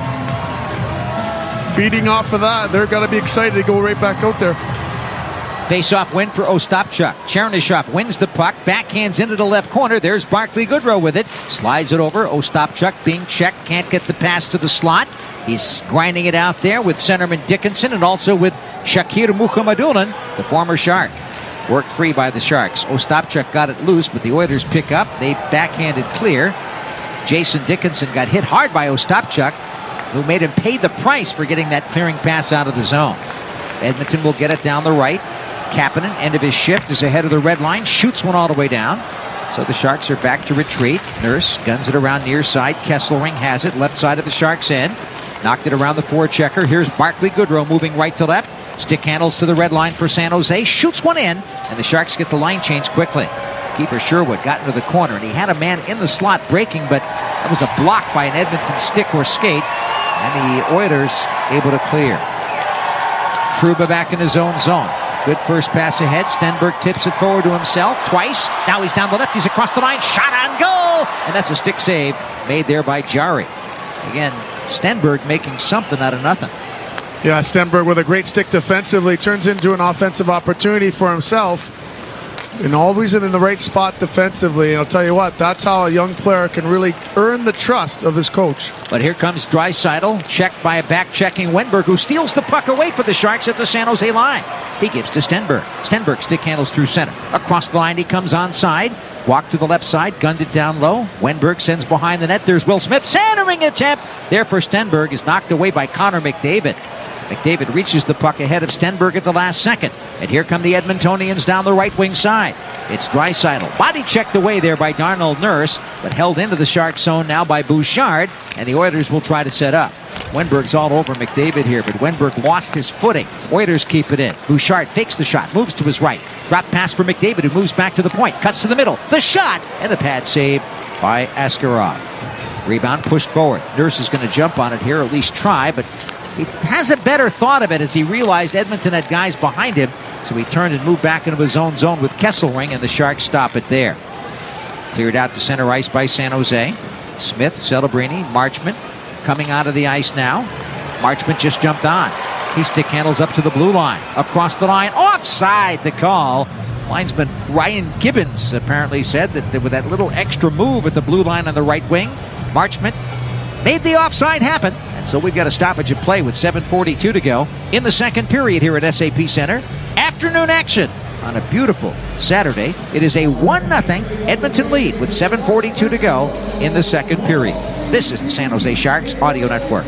Speaker 2: Feeding off of that, they're going to be excited to go right back out there.
Speaker 1: Face-off win for Ostapchuk. Chernyshov wins the puck, backhands into the left corner. There's Barclay Goodrow with it. Slides it over. Ostapchuk being checked, can't get the pass to the slot. He's grinding it out there with centerman Dickinson and also with Shakir Mukhamadullin, the former Shark. Worked free by the Sharks. Ostapchuk got it loose, but the Oilers pick up. They backhanded clear. Jason Dickinson got hit hard by Ostapchuk, who made him pay the price for getting that clearing pass out of the zone. Edmonton will get it down the right. Kapanen, end of his shift, is ahead of the red line, shoots one all the way down. So the Sharks are back to retreat. Nurse guns it around near side. Kesselring has it, left side of the Sharks' end. Knocked it around the forechecker. Here's Barclay Goodrow moving right to left. Stick handles to the red line for San Jose. Shoots one in, and the Sharks get the line change quickly. Keeper Sherwood got into the corner, and he had a man in the slot breaking, but that was a block by an Edmonton stick or skate, and the Oilers able to clear. Trouba back in his own zone. Good first pass ahead. Stenberg tips it forward to himself twice. Now he's down the left. He's across the line. Shot on goal! And that's a stick save made there by Jarry. Again, Stenberg making something out of nothing.
Speaker 2: Yeah, Stenberg with a great stick defensively turns into an offensive opportunity for himself. And always in the right spot defensively. And I'll tell you what, that's how a young player can really earn the trust of his coach.
Speaker 1: But here comes Draisaitl, checked by a back-checking Wenberg, who steals the puck away for the Sharks at the San Jose line. He gives to Stenberg. Stenberg stick handles through center. Across the line, he comes onside. Walk to the left side, gunned it down low. Wenberg sends behind the net. There's Will Smith. Centering attempt there for Stenberg is knocked away by Connor McDavid. McDavid reaches the puck ahead of Stenberg at the last second. And here come the Edmontonians down the right wing side. It's Draisaitl. Body checked away there by Darnell Nurse, but held into the Shark zone now by Bouchard, and the Oilers will try to set up. Wenberg's all over McDavid here, but Wenberg lost his footing. Oilers keep it in. Bouchard fakes the shot, moves to his right. Drop pass for McDavid, who moves back to the point. Cuts to the middle. The shot, and the pad saved by Askarov. Rebound pushed forward. Nurse is going to jump on it here, or at least try, but he has a better thought of it as he realized Edmonton had guys behind him, so he turned and moved back into his own zone with Kesselring, and the Sharks stop it there. Cleared out to center ice by San Jose. Smith, Celebrini, Marchment coming out of the ice now. Marchment just jumped on. He stick handles up to the blue line. Across the line, offside the call. Linesman Ryan Gibbons apparently said that with that little extra move at the blue line on the right wing, Marchment made the offside happen. And so we've got a stoppage of play with seven forty-two to go in the second period here at S A P Center. Afternoon action on a beautiful Saturday. It is a one nothing Edmonton lead with seven forty-two to go in the second period. This is the San Jose Sharks Audio Network.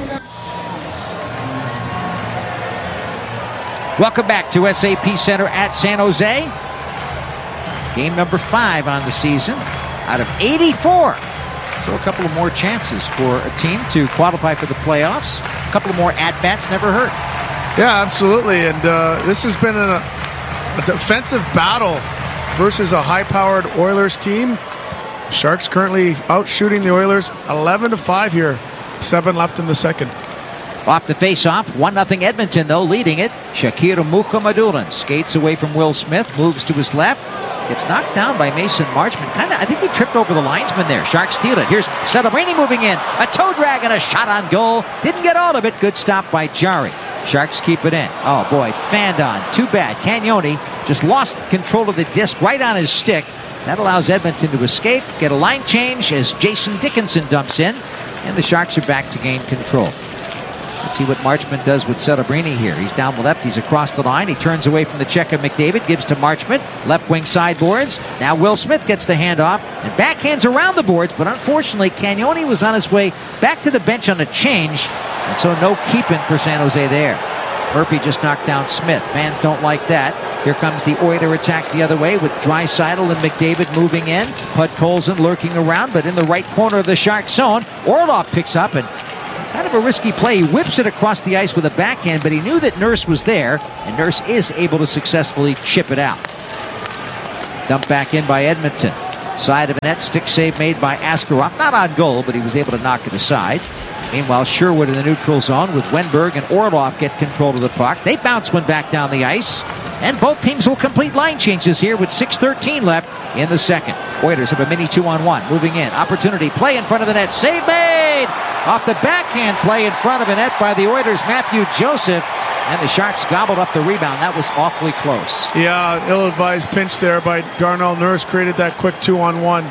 Speaker 1: Welcome back to S A P Center at San Jose. Game number five on the season out of eighty-four. So a couple of more chances for a team to qualify for the playoffs. A couple of more at-bats never hurt.
Speaker 2: Yeah, absolutely. And uh, this has been a, a defensive battle versus a high-powered Oilers team. Sharks currently out shooting the Oilers eleven to five here. Seven left in the second.
Speaker 1: Off the face-off, one nothing Edmonton, though, leading it. Shakir Mukhamadullin skates away from Will Smith, moves to his left. Gets knocked down by Mason Marchment. Kind of, I think he tripped over the linesman there. Sharks steal it. Here's Celebrini moving in. A toe drag and a shot on goal. Didn't get all of it. Good stop by Jarry. Sharks keep it in. Oh, boy, fanned on. Too bad. Cagnoni just lost control of the disc right on his stick. That allows Edmonton to escape, get a line change as Jason Dickinson dumps in, and the Sharks are back to gain control. Let's see what Marchment does with Celebrini here. He's down the left. He's across the line. He turns away from the check of McDavid. Gives to Marchment. Left wing sideboards. Now Will Smith gets the handoff and backhands around the boards. But unfortunately, Cagnoni was on his way back to the bench on a change. And so no keeping for San Jose there. Murphy just knocked down Smith. Fans don't like that. Here comes the Oiler attack the other way with Draisaitl and McDavid moving in. Podkolzin lurking around, but in the right corner of the Shark zone. Orlov picks up and kind of a risky play. He whips it across the ice with a backhand, but he knew that Nurse was there, and Nurse is able to successfully chip it out. Dumped back in by Edmonton. Side of the net, stick save made by Askarov. Not on goal, but he was able to knock it aside. Meanwhile, Sherwood in the neutral zone with Wenberg and Orlov get control of the puck. They bounce one back down the ice. And both teams will complete line changes here with six thirteen left in the second. Oilers have a mini two-on-one. Moving in. Opportunity. Play in front of the net. Save made! Off the backhand play in front of the net by the Oilers, Matthew Joseph. And the Sharks gobbled up the rebound. That was awfully close.
Speaker 2: Yeah, ill-advised pinch there by Darnell Nurse. Created that quick two-on-one.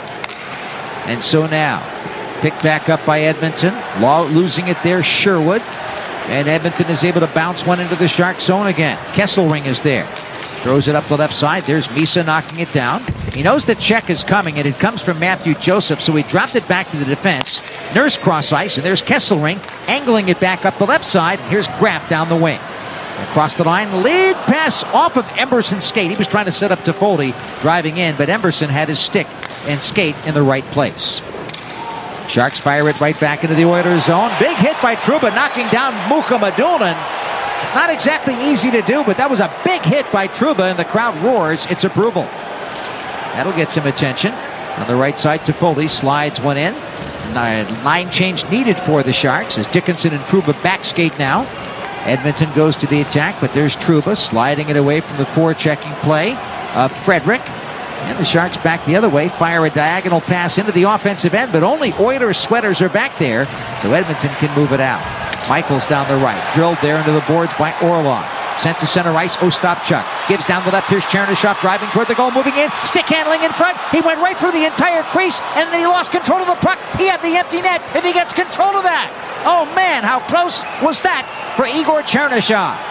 Speaker 1: And so now, picked back up by Edmonton. Law losing it there, Sherwood. And Edmonton is able to bounce one into the Shark zone again. Kesselring is there. Throws it up the left side. There's Misa knocking it down. He knows the check is coming, and it comes from Matthew Joseph, so he dropped it back to the defense. Nurse cross ice, and there's Kesselring angling it back up the left side. Here's Graf down the wing. Across the line, lead pass off of Emberson's skate. He was trying to set up Toffoli driving in, but Emberson had his stick and skate in the right place. Sharks fire it right back into the Oilers zone. Big hit by Trouba, knocking down Mukhamadullin. It's not exactly easy to do, but that was a big hit by Trouba, and the crowd roars its approval. That'll get some attention. On the right side, Toffoli slides one in. Line change needed for the Sharks as Dickinson and Trouba back skate now. Edmonton goes to the attack, but there's Trouba sliding it away from the forechecking play of Frederick. And the Sharks back the other way, fire a diagonal pass into the offensive end, but only Oilers sweaters are back there, so Edmonton can move it out. Michaels down the right, drilled there into the boards by Orlov. Sent to center ice, Ostapchuk gives down the left. Here's Chernyshov driving toward the goal, moving in, stick handling in front. He went right through the entire crease, and then he lost control of the puck. He had the empty net. If he gets control of that, oh man, how close was that for Igor Chernyshov?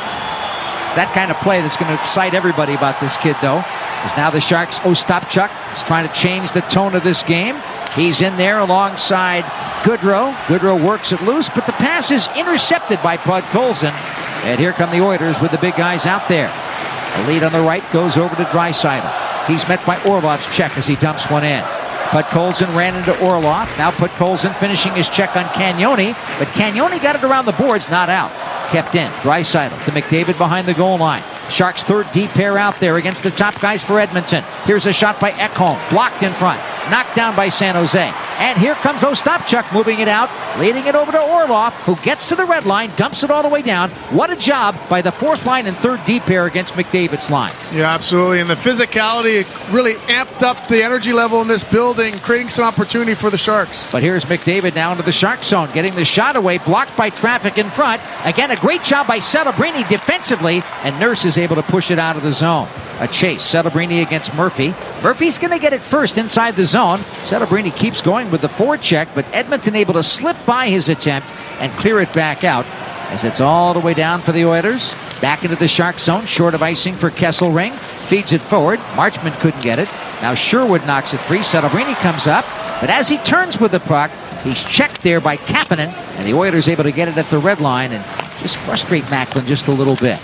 Speaker 1: It's that kind of play that's going to excite everybody about this kid, though. Is now the Sharks' Ostapchuk is trying to change the tone of this game. He's in there alongside Goodrow. Goodrow works it loose, but the pass is intercepted by Podkolzin. And here come the Oilers with the big guys out there. The lead on the right goes over to Draisaitl. He's met by Orlov's check as he dumps one in. Podkolzin ran into Orlov. Now Podkolzin finishing his check on Cagnoni, but Cagnoni got it around the boards, not out. Kept in. Draisaitl to McDavid behind the goal line. Sharks' third deep pair out there against the top guys for Edmonton. Here's a shot by Ekholm. Blocked in front. Knocked down by San Jose. And here comes Ostapchuk moving it out, leading it over to Orlov, who gets to the red line, dumps it all the way down. What a job by the fourth line and third deep pair against McDavid's line.
Speaker 2: Yeah, absolutely. And the physicality really amped up the energy level in this building, creating some opportunity for the Sharks.
Speaker 1: But here's McDavid now into the Shark zone, getting the shot away, blocked by traffic in front. Again, a great job by Celebrini defensively, and Nurse is able to push it out of the zone. A chase. Celebrini against Murphy. Murphy's going to get it first inside the zone. Celebrini keeps going with the forecheck, but Edmonton able to slip by his attempt and clear it back out as it's all the way down for the Oilers. Back into the Shark zone, short of icing for Kesselring. Feeds it forward. Marchment couldn't get it. Now Sherwood knocks it free. Celebrini comes up, but as he turns with the puck, he's checked there by Kapanen, and the Oilers able to get it at the red line and just frustrate Macklin just a little bit.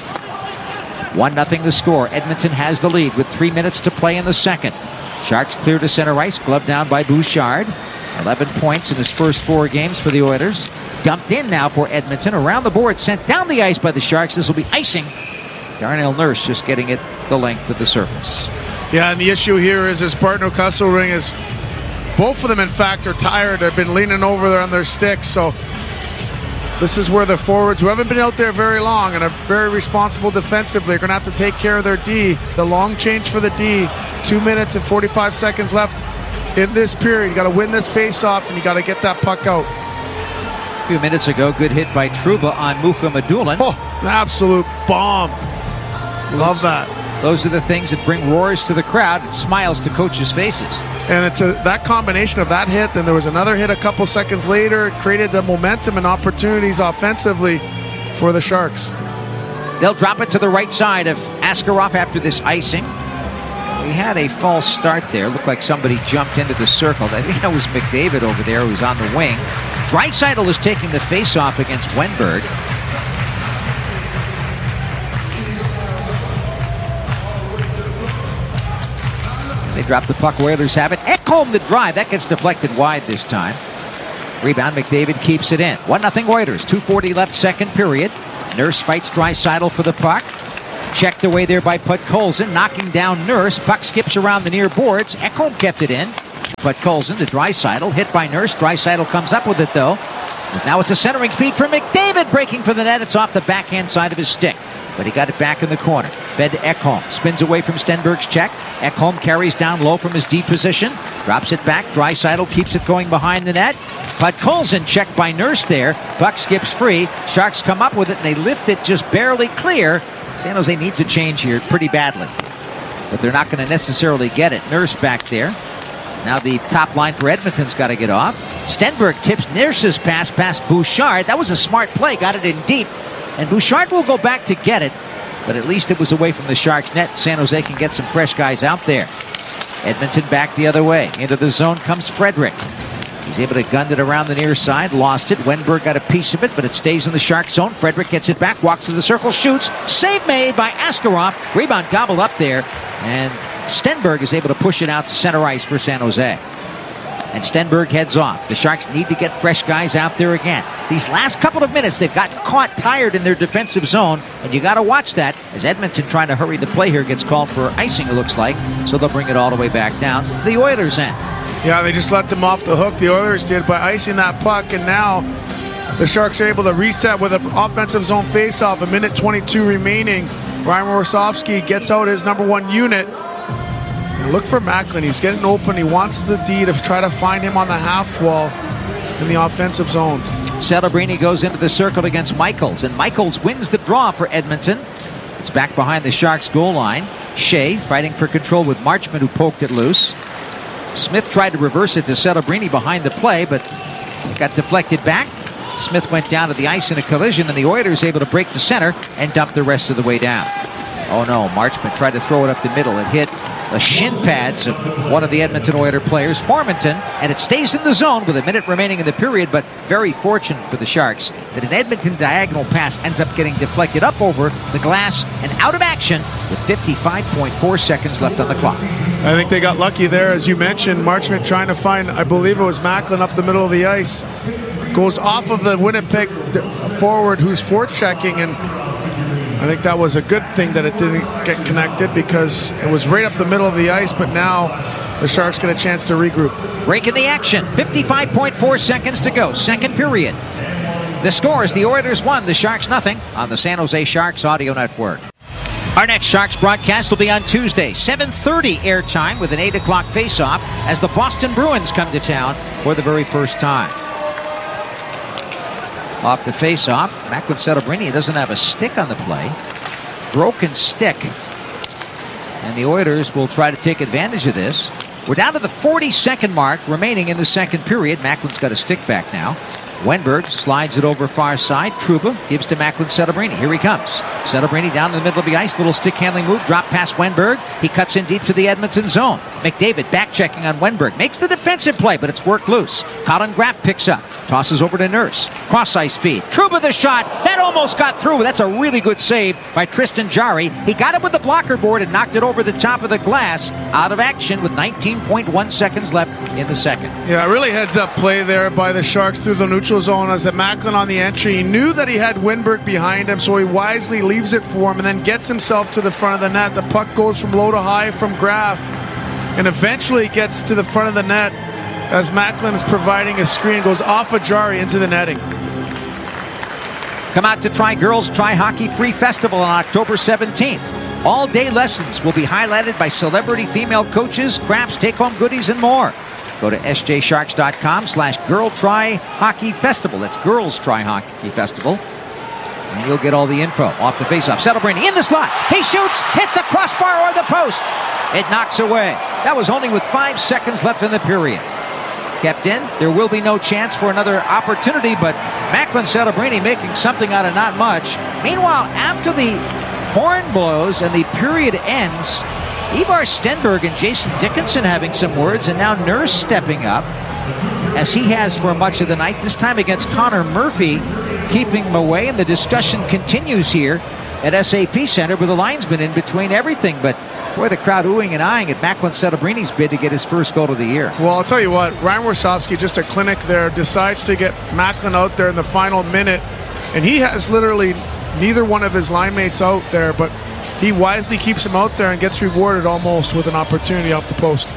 Speaker 1: one nothing the score. Edmonton has the lead with three minutes to play in the second. Sharks clear to center ice, gloved down by Bouchard. eleven points in his first four games for the Oilers. Dumped in now for Edmonton. Around the board, sent down the ice by the Sharks. This will be icing. Darnell Nurse just getting it the length of the surface.
Speaker 2: Yeah, and the issue here is his partner Kesselring is, both of them in fact are tired. They've been leaning over there on their sticks, so this is where the forwards, who haven't been out there very long and are very responsible defensively, are going to have to take care of their D. The long change for the D. Two minutes and forty-five seconds left in this period. You got to win this face-off, and you got to get that puck out.
Speaker 1: A few minutes ago, good hit by Trouba on Mukhamadullin.
Speaker 2: Oh, an absolute bomb. Love that.
Speaker 1: Those are the things that bring roars to the crowd and smiles to coaches' faces.
Speaker 2: And it's a, that combination of that hit, then there was another hit a couple seconds later, created the momentum and opportunities offensively for the Sharks.
Speaker 1: They'll drop it to the right side of Askarov after this icing. We had a false start there. Looked like somebody jumped into the circle. I think that was McDavid over there who's on the wing. Draisaitl is taking the face-off against Wenberg. They drop the puck. Oilers have it. Ekholm the drive. That gets deflected wide this time. Rebound. McDavid keeps it in. one nothing Oilers. two forty left, second period. Nurse fights Draisaitl for the puck. Checked away there by Podkolzin, knocking down Nurse. Puck skips around the near boards. Ekholm kept it in. Podkolzin to Draisaitl. Hit by Nurse. Draisaitl comes up with it, though. As now it's a centering feed for McDavid. Breaking for the net. It's off the backhand side of his stick. But he got it back in the corner. Fed to Ekholm. Spins away from Stenberg's check. Ekholm carries down low from his deep position. Drops it back. Draisaitl keeps it going behind the net. Podkolzin checked by Nurse there. Puck skips free. Sharks come up with it, and they lift it just barely clear. San Jose needs a change here pretty badly. But they're not going to necessarily get it. Nurse back there. Now the top line for Edmonton's got to get off. Stenberg tips Nurse's pass past Bouchard. That was a smart play. Got it in deep. And Bouchard will go back to get it, but at least it was away from the Sharks' net. San Jose can get some fresh guys out there. Edmonton back the other way. Into the zone comes Frederick. He's able to gun it around the near side. Lost it. Wenberg got a piece of it, but it stays in the Shark zone. Frederick gets it back, walks to the circle, shoots. Save made by Askarov. Rebound gobbled up there, and Stenberg is able to push it out to center ice for San Jose. And Stenberg heads off. The Sharks need to get fresh guys out there again. These last couple of minutes, they've gotten caught tired in their defensive zone, and you got to watch that as Edmonton, trying to hurry the play here, gets called for icing, it looks like. So they'll bring it all the way back down to the Oilers' end.
Speaker 2: Yeah, they just let them off the hook, the Oilers did, by icing that puck, and now the Sharks are able to reset with an offensive zone faceoff. A minute twenty-two remaining. Ryan Warsofsky gets out his number one unit. And look for Macklin. He's getting open. He wants the D to try to find him on the half wall in the offensive zone.
Speaker 1: Celebrini goes into the circle against Michaels, and Michaels wins the draw for Edmonton. It's back behind the Sharks' goal line. Shea fighting for control with Marchment, who poked it loose. Smith tried to reverse it to Celebrini behind the play, but it got deflected back. Smith went down to the ice in a collision, and the Oilers able to break the center and dump the rest of the way down. Oh no, Marchment tried to throw it up the middle. It hit the shin pads of one of the Edmonton Oilers players, Formanton, and it stays in the zone with a minute remaining in the period, but very fortunate for the Sharks that an Edmonton diagonal pass ends up getting deflected up over the glass and out of action with fifty-five point four seconds left on the clock.
Speaker 2: I think they got lucky there, as you mentioned. Marchment trying to find, I believe it was Macklin up the middle of the ice. Goes off of the Winnipeg forward who's forechecking, and I think that was a good thing that it didn't get connected because it was right up the middle of the ice, but now the Sharks get a chance to regroup.
Speaker 1: Break in the action. fifty-five point four seconds to go. Second period. The score is the Oilers one, the Sharks nothing on the San Jose Sharks Audio Network. Our next Sharks broadcast will be on Tuesday, seven thirty airtime with an eight o'clock face-off as the Boston Bruins come to town for the very first time. Off the face-off, Macklin Celebrini doesn't have a stick on the play. Broken stick. And the Oilers will try to take advantage of this. We're down to the forty-second mark remaining in the second period. Macklin's got a stick back now. Wenberg slides it over far side. Trouba gives to Macklin Celebrini. Here he comes. Celebrini down in the middle of the ice. Little stick handling move. Drop past Wenberg. He cuts in deep to the Edmonton zone. McDavid back checking on Wenberg. Makes the defensive play, but it's worked loose. Colin Graff picks up. Tosses over to Nurse. Cross ice feed. Trouba the shot. That almost got through. That's a really good save by Tristan Jarry. He got it with the blocker board and knocked it over the top of the glass. Out of action with nineteen point one seconds left in the second.
Speaker 2: Yeah, really heads up play there by the Sharks through the neutral zone as the Macklin on the entry. He knew that he had Wenberg behind him, so he wisely leaves it for him and then gets himself to the front of the net. The puck goes from low to high from Graff and eventually gets to the front of the net as Macklin is providing a screen. Goes off of Jarry into the netting.
Speaker 1: Come out to Try Girls Try Hockey Free Festival on October seventeenth. All-day lessons will be highlighted by celebrity female coaches, crafts, take-home goodies, and more. Go to s j sharks dot com slash girl try hockey festival. That's Girls Try Hockey Festival. And you'll get all the info off the face-off. Celebrini in the slot. He shoots, hit the crossbar or the post. It knocks away. That was only with five seconds left in the period. Kept in. There will be no chance for another opportunity, but Macklin Celebrini making something out of not much. Meanwhile, after the horn blows and the period ends, Ivar Stenberg and Jason Dickinson having some words, and now Nurse stepping up, as he has for much of the night, this time against Connor Murphy, keeping him away, and the discussion continues here at S A P Center with the linesman in between everything. But boy, the crowd oohing and eyeing at Macklin Celebrini's bid to get his first goal of the year.
Speaker 2: Well, I'll tell you what, Ryan Warsofsky, just a clinic there, decides to get Macklin out there in the final minute, and he has literally neither one of his line mates out there, but he wisely keeps him out there and gets rewarded almost with an opportunity off the post.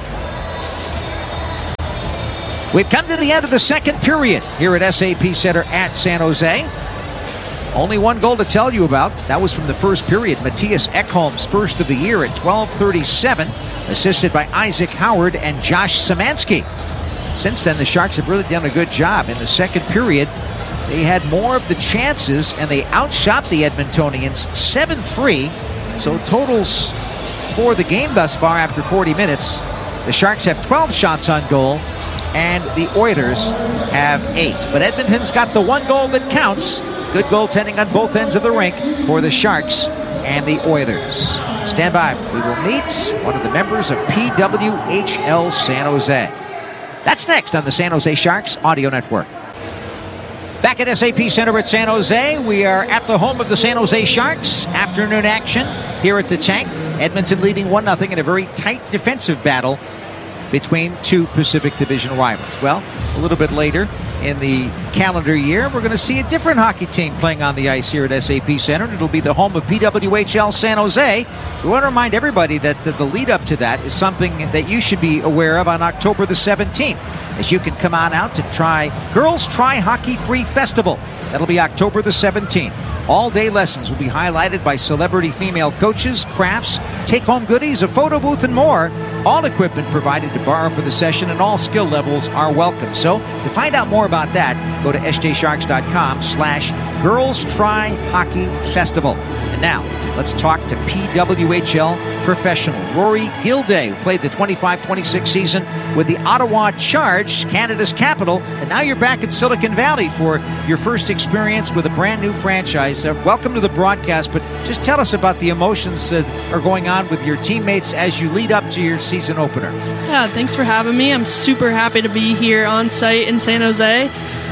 Speaker 1: We've come to the end of the second period here at S A P Center at San Jose. Only one goal to tell you about. That was from the first period. Matthias Ekholm's first of the year at twelve thirty-seven, assisted by Isaac Howard and Josh Szymanski. Since then, the Sharks have really done a good job. In the second period, they had more of the chances, and they outshot the Edmontonians seven three. So totals for the game thus far after forty minutes. The Sharks have twelve shots on goal, and the Oilers have eight. But Edmonton's got the one goal that counts. Good goaltending on both ends of the rink for the Sharks and the Oilers. Stand by. We will meet one of the members of P W H L San Jose. That's next on the San Jose Sharks Audio Network. Back at S A P Center at San Jose, we are at the home of the San Jose Sharks. Afternoon action here at the Tank. Edmonton leading one nothing in a very tight defensive battle between two Pacific Division rivals. Well, a little bit later in the calendar year, we're going to see a different hockey team playing on the ice here at S A P Center, and it'll be the home of P W H L San Jose. We want to remind everybody that uh, the lead up to that is something that you should be aware of on October the seventeenth, as you can come on out to try Girls Try Hockey Free Festival. That'll be October the seventeenth. All-day lessons will be highlighted by celebrity female coaches, crafts, take-home goodies, a photo booth, and more. All equipment provided to borrow for the session, and all skill levels are welcome. So, to find out more about that, go to s j sharks dot com slash Girls Try Hockey Festival. And now, let's talk to P W H L professional Rory Gilday, who played the twenty-five twenty-six season with the Ottawa Charge, Canada's capital, and now you're back in Silicon Valley for your first experience with a brand new franchise. Uh, welcome to the broadcast, but just tell us about the emotions that are going on with your teammates as you lead up to your season opener.
Speaker 6: Yeah, thanks for having me. I'm super happy to be here on site in San Jose.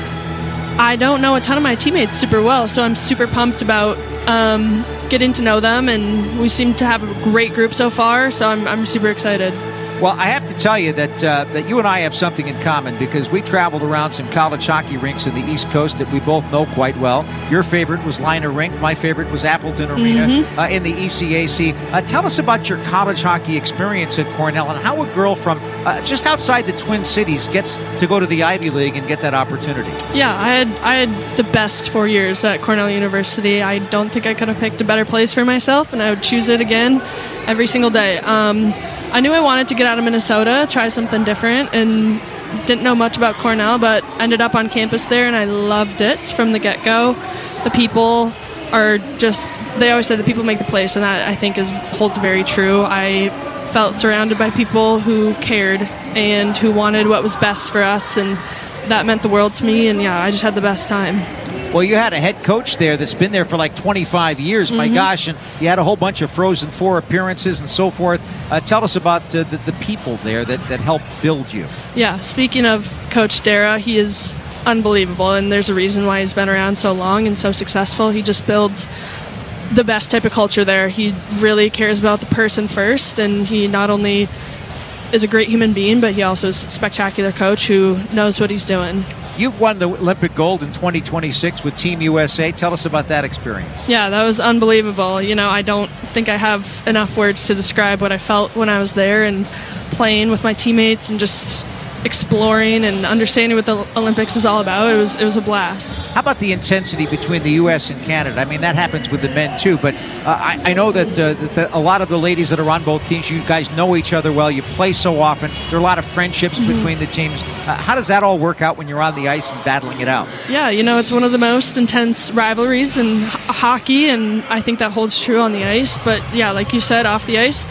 Speaker 6: I don't know a ton of my teammates super well, so I'm super pumped about um, getting to know them, and we seem to have a great group so far, so I'm, I'm super excited.
Speaker 1: Well, I have to tell you that uh, that you and I have something in common, because we traveled around some college hockey rinks in the East Coast that we both know quite well. Your favorite was Liner Rink. My favorite was Appleton Arena mm-hmm. uh, in the E C A C. Uh, tell us about your college hockey experience at Cornell, and how a girl from uh, just outside the Twin Cities gets to go to the Ivy League and get that opportunity.
Speaker 6: Yeah, I had I had the best four years at Cornell University. I don't think I could have picked a better place for myself, and I would choose it again every single day. Um, I knew I wanted to get out of Minnesota, try something different, and didn't know much about Cornell, but ended up on campus there, and I loved it from the get-go. The people are just, they always say the people make the place, and that I think is holds very true. I felt surrounded by people who cared and who wanted what was best for us, and that meant the world to me, and yeah, I just had the best time.
Speaker 1: Well, you had a head coach there that's been there for like twenty-five years, my mm-hmm. gosh, and you had a whole bunch of Frozen Four appearances and so forth. Uh, tell us about uh, the, the people there that, that helped build you.
Speaker 6: Yeah, speaking of Coach Dara, he is unbelievable, and there's a reason why he's been around so long and so successful. He just builds the best type of culture there. He really cares about the person first, and he not only is a great human being, but he also is a spectacular coach who knows what he's doing.
Speaker 1: You won the Olympic gold in twenty twenty-six with Team U S A. Tell us about that experience.
Speaker 6: Yeah, that was unbelievable. You know, I don't think I have enough words to describe what I felt when I was there and playing with my teammates and just exploring and understanding what the Olympics is all about. It was it was a blast.
Speaker 1: How about the intensity between the U S and Canada? I mean, that happens with the men too, but uh, I, I know that, uh, that the, a lot of the ladies that are on both teams, you guys know each other well. You play so often. There are a lot of friendships mm-hmm. between the teams. Uh, how does that all work out when you're on the ice and battling it out?
Speaker 6: Yeah, you know, it's one of the most intense rivalries in h- hockey, and I think that holds true on the ice. But yeah, like you said, off the ice,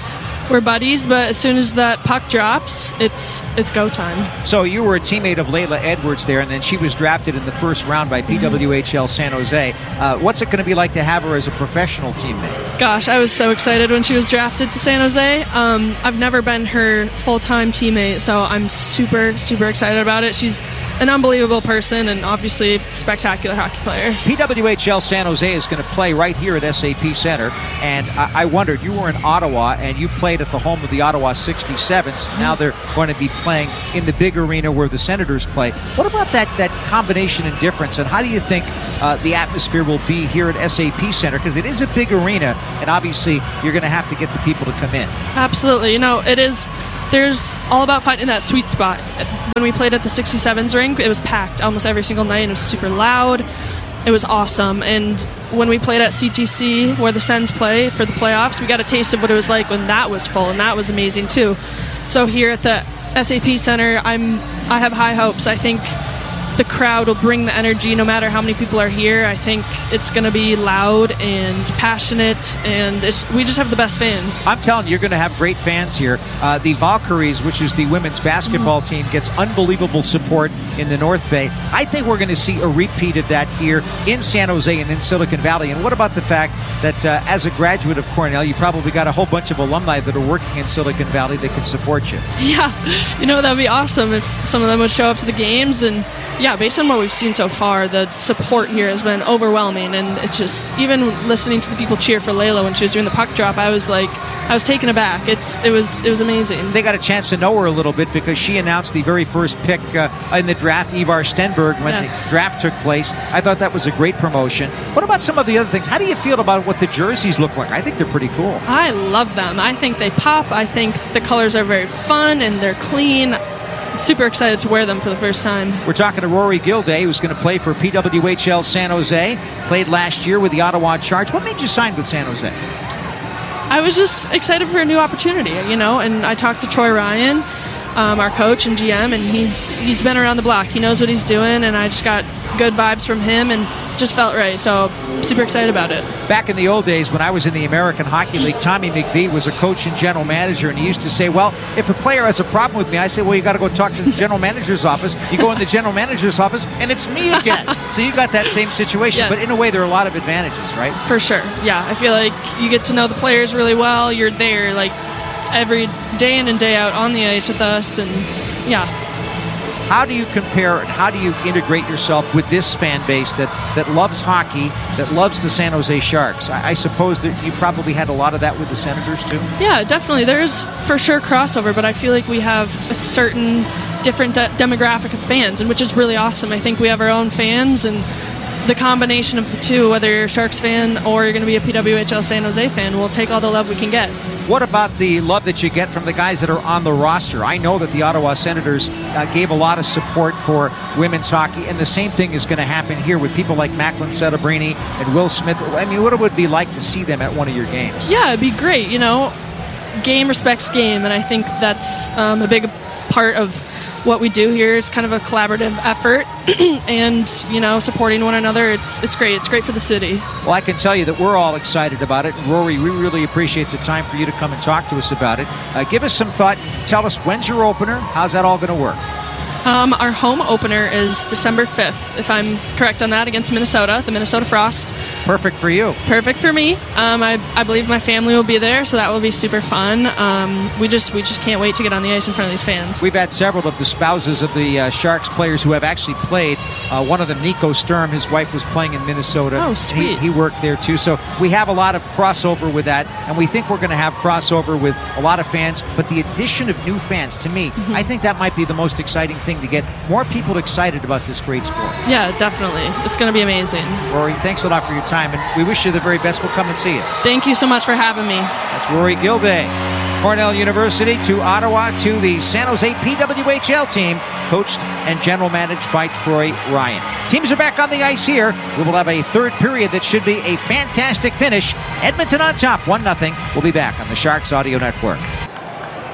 Speaker 6: we're buddies, but as soon as that puck drops, it's it's go time.
Speaker 1: So you were a teammate of Layla Edwards there, and then she was drafted in the first round by P W H L San Jose. Uh, what's it going to be like to have her as a professional teammate?
Speaker 6: Gosh, I was so excited when she was drafted to San Jose. Um, I've never been her full-time teammate, so I'm super, super excited about it. She's an unbelievable person and obviously spectacular hockey player.
Speaker 1: P W H L San Jose is going to play right here at S A P Center, and I, I wondered, you were in Ottawa and you played at the home of the Ottawa sixty-sevens. Now they're going to be playing in the big arena where the Senators play. What about that, that combination and difference, and how do you think uh, the atmosphere will be here at S A P Center? Because it is a big arena, and obviously you're going to have to get the people to come in.
Speaker 6: Absolutely. You know, it is... There's all about finding that sweet spot. When we played at the sixty-sevens rink, it was packed almost every single night, and it was super loud. It was awesome. And when we played at C T C, where the Sens play for the playoffs, we got a taste of what it was like when that was full, and that was amazing too. So here at the S A P Center, I'm I have high hopes. I think the crowd will bring the energy no matter how many people are here. I think it's going to be loud and passionate, and it's, we just have the best fans.
Speaker 1: I'm telling you, you're going to have great fans here. Uh, the Valkyries, which is the women's basketball mm-hmm. team, gets unbelievable support in the North Bay. I think we're going to see a repeat of that here in San Jose and in Silicon Valley. And what about the fact that uh, as a graduate of Cornell, you probably got a whole bunch of alumni that are working in Silicon Valley that can support you?
Speaker 6: Yeah, you know, that'd be awesome if some of them would show up to the games. And yeah, based on what we've seen so far, the support here has been overwhelming, and it's just, even listening to the people cheer for Layla when she was doing the puck drop, I was like, I was taken aback. It's it was it was amazing.
Speaker 1: They got a chance to know her a little bit because she announced the very first pick uh, in the draft, Ivar Stenberg, when yes. the draft took place. I thought that was a great promotion. What about some of the other things? How do you feel about what the jerseys look like? I think they're pretty cool.
Speaker 6: I love them. I think they pop. I think the colors are very fun and they're clean. Super excited to wear them for the first time.
Speaker 1: We're talking to Rory Gilday, who's going to play for P W H L San Jose. Played last year with the Ottawa Charge. What made you sign with San Jose?
Speaker 6: I was just excited for a new opportunity, you know, and I talked to Troy Ryan, um, our coach and G M, and he's he's been around the block. He knows what he's doing, and I just got good vibes from him and just felt right. So super excited about it.
Speaker 1: Back in the old days when I was in the American Hockey League, Tommy McVie was a coach and general manager, and he used to say, well, if a player has a problem with me, I say, well, you got to go talk to the general manager's office. You go in the general manager's office, and it's me again. So you got that same situation.
Speaker 6: Yes.
Speaker 1: But in a way, there are a lot of advantages, right?
Speaker 6: For sure. Yeah, I feel like you get to know the players really well. You're there like every day in and day out on the ice with us, and yeah.
Speaker 1: How do you compare and how do you integrate yourself with this fan base that, that loves hockey, that loves the San Jose Sharks? I, I suppose that you probably had a lot of that with the Senators too?
Speaker 6: Yeah, definitely. There's for sure crossover, but I feel like we have a certain different de- demographic of fans, and which is really awesome. I think we have our own fans, and the combination of the two, whether you're a Sharks fan or you're going to be a P W H L San Jose fan, we'll take all the love we can get.
Speaker 1: What about the love that you get from the guys that are on the roster? I know that the Ottawa Senators uh, gave a lot of support for women's hockey, and the same thing is going to happen here with people like Macklin Settabrini and Will Smith. I mean, what it would be like to see them at one of your games?
Speaker 6: Yeah, it'd be great. You know, game respects game, and I think that's um, a big part of what we do here. Is kind of a collaborative effort and, you know, supporting one another. It's it's great. It's great for the city.
Speaker 1: Well, I can tell you that we're all excited about it. And Rory, we really appreciate the time for you to come and talk to us about it. Uh, give us some thought. Tell us, when's your opener? How's that all going to work?
Speaker 6: Um, our home opener is December fifth, if I'm correct on that, against Minnesota, the Minnesota Frost.
Speaker 1: Perfect for you.
Speaker 6: Perfect for me. Um, I, I believe my family will be there, so that will be super fun. Um, we just we just can't wait to get on the ice in front of these fans.
Speaker 1: We've had several of the spouses of the uh, Sharks players who have actually played. Uh, one of them, Nico Sturm, his wife was playing in Minnesota.
Speaker 6: Oh, sweet.
Speaker 1: He, he worked there too. So we have a lot of crossover with that, and we think we're going to have crossover with a lot of fans. But the addition of new fans, to me, mm-hmm. I think that might be the most exciting thing, to get more people excited about this great sport.
Speaker 6: Yeah, definitely. It's going to be amazing.
Speaker 1: Rory, thanks a lot for your time, and we wish you the very best. We'll come and see you.
Speaker 6: Thank you so much for having me.
Speaker 1: That's Rory Gilday. Cornell University to Ottawa to the San Jose P W H L team, coached and general managed by Troy Ryan. Teams are back on the ice here. We will have a third period that should be a fantastic finish. Edmonton on top, one nothing. We'll be back on the Sharks Audio Network.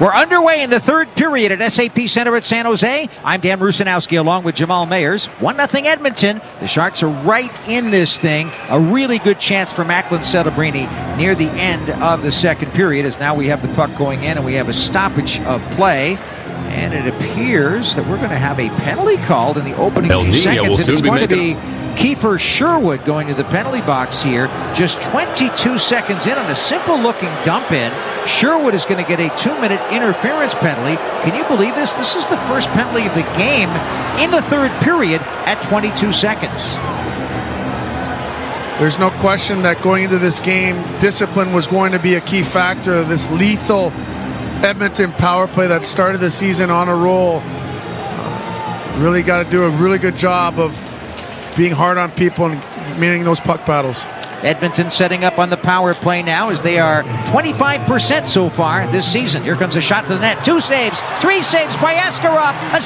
Speaker 1: We're underway in the third period at S A P Center at San Jose. I'm Dan Rusanowski along with Jamal Mayers. one nothing Edmonton. The Sharks are right in this thing. A really good chance for Macklin Celebrini near the end of the second period, as now we have the puck going in and we have a stoppage of play. And it appears that we're going to have a penalty called in the opening
Speaker 3: El
Speaker 1: few
Speaker 3: Nino
Speaker 1: seconds.
Speaker 3: will
Speaker 1: And
Speaker 3: soon
Speaker 1: it's
Speaker 3: be
Speaker 1: going to
Speaker 3: making-
Speaker 1: be Kiefer Sherwood going to the penalty box here. Just twenty-two seconds in on a simple-looking dump-in. Sherwood is going to get a two-minute interference penalty. Can you believe this? This is the first penalty of the game in the third period at twenty-two seconds.
Speaker 2: There's no question that going into this game, discipline was going to be a key factor of this lethal Edmonton power play that started the season on a roll. Uh, really got to do a really good job of being hard on people and meeting those puck battles.
Speaker 1: Edmonton setting up on the power play now as they are twenty-five percent so far this season. Here comes a shot to the net. Two saves, three saves by Askarov. A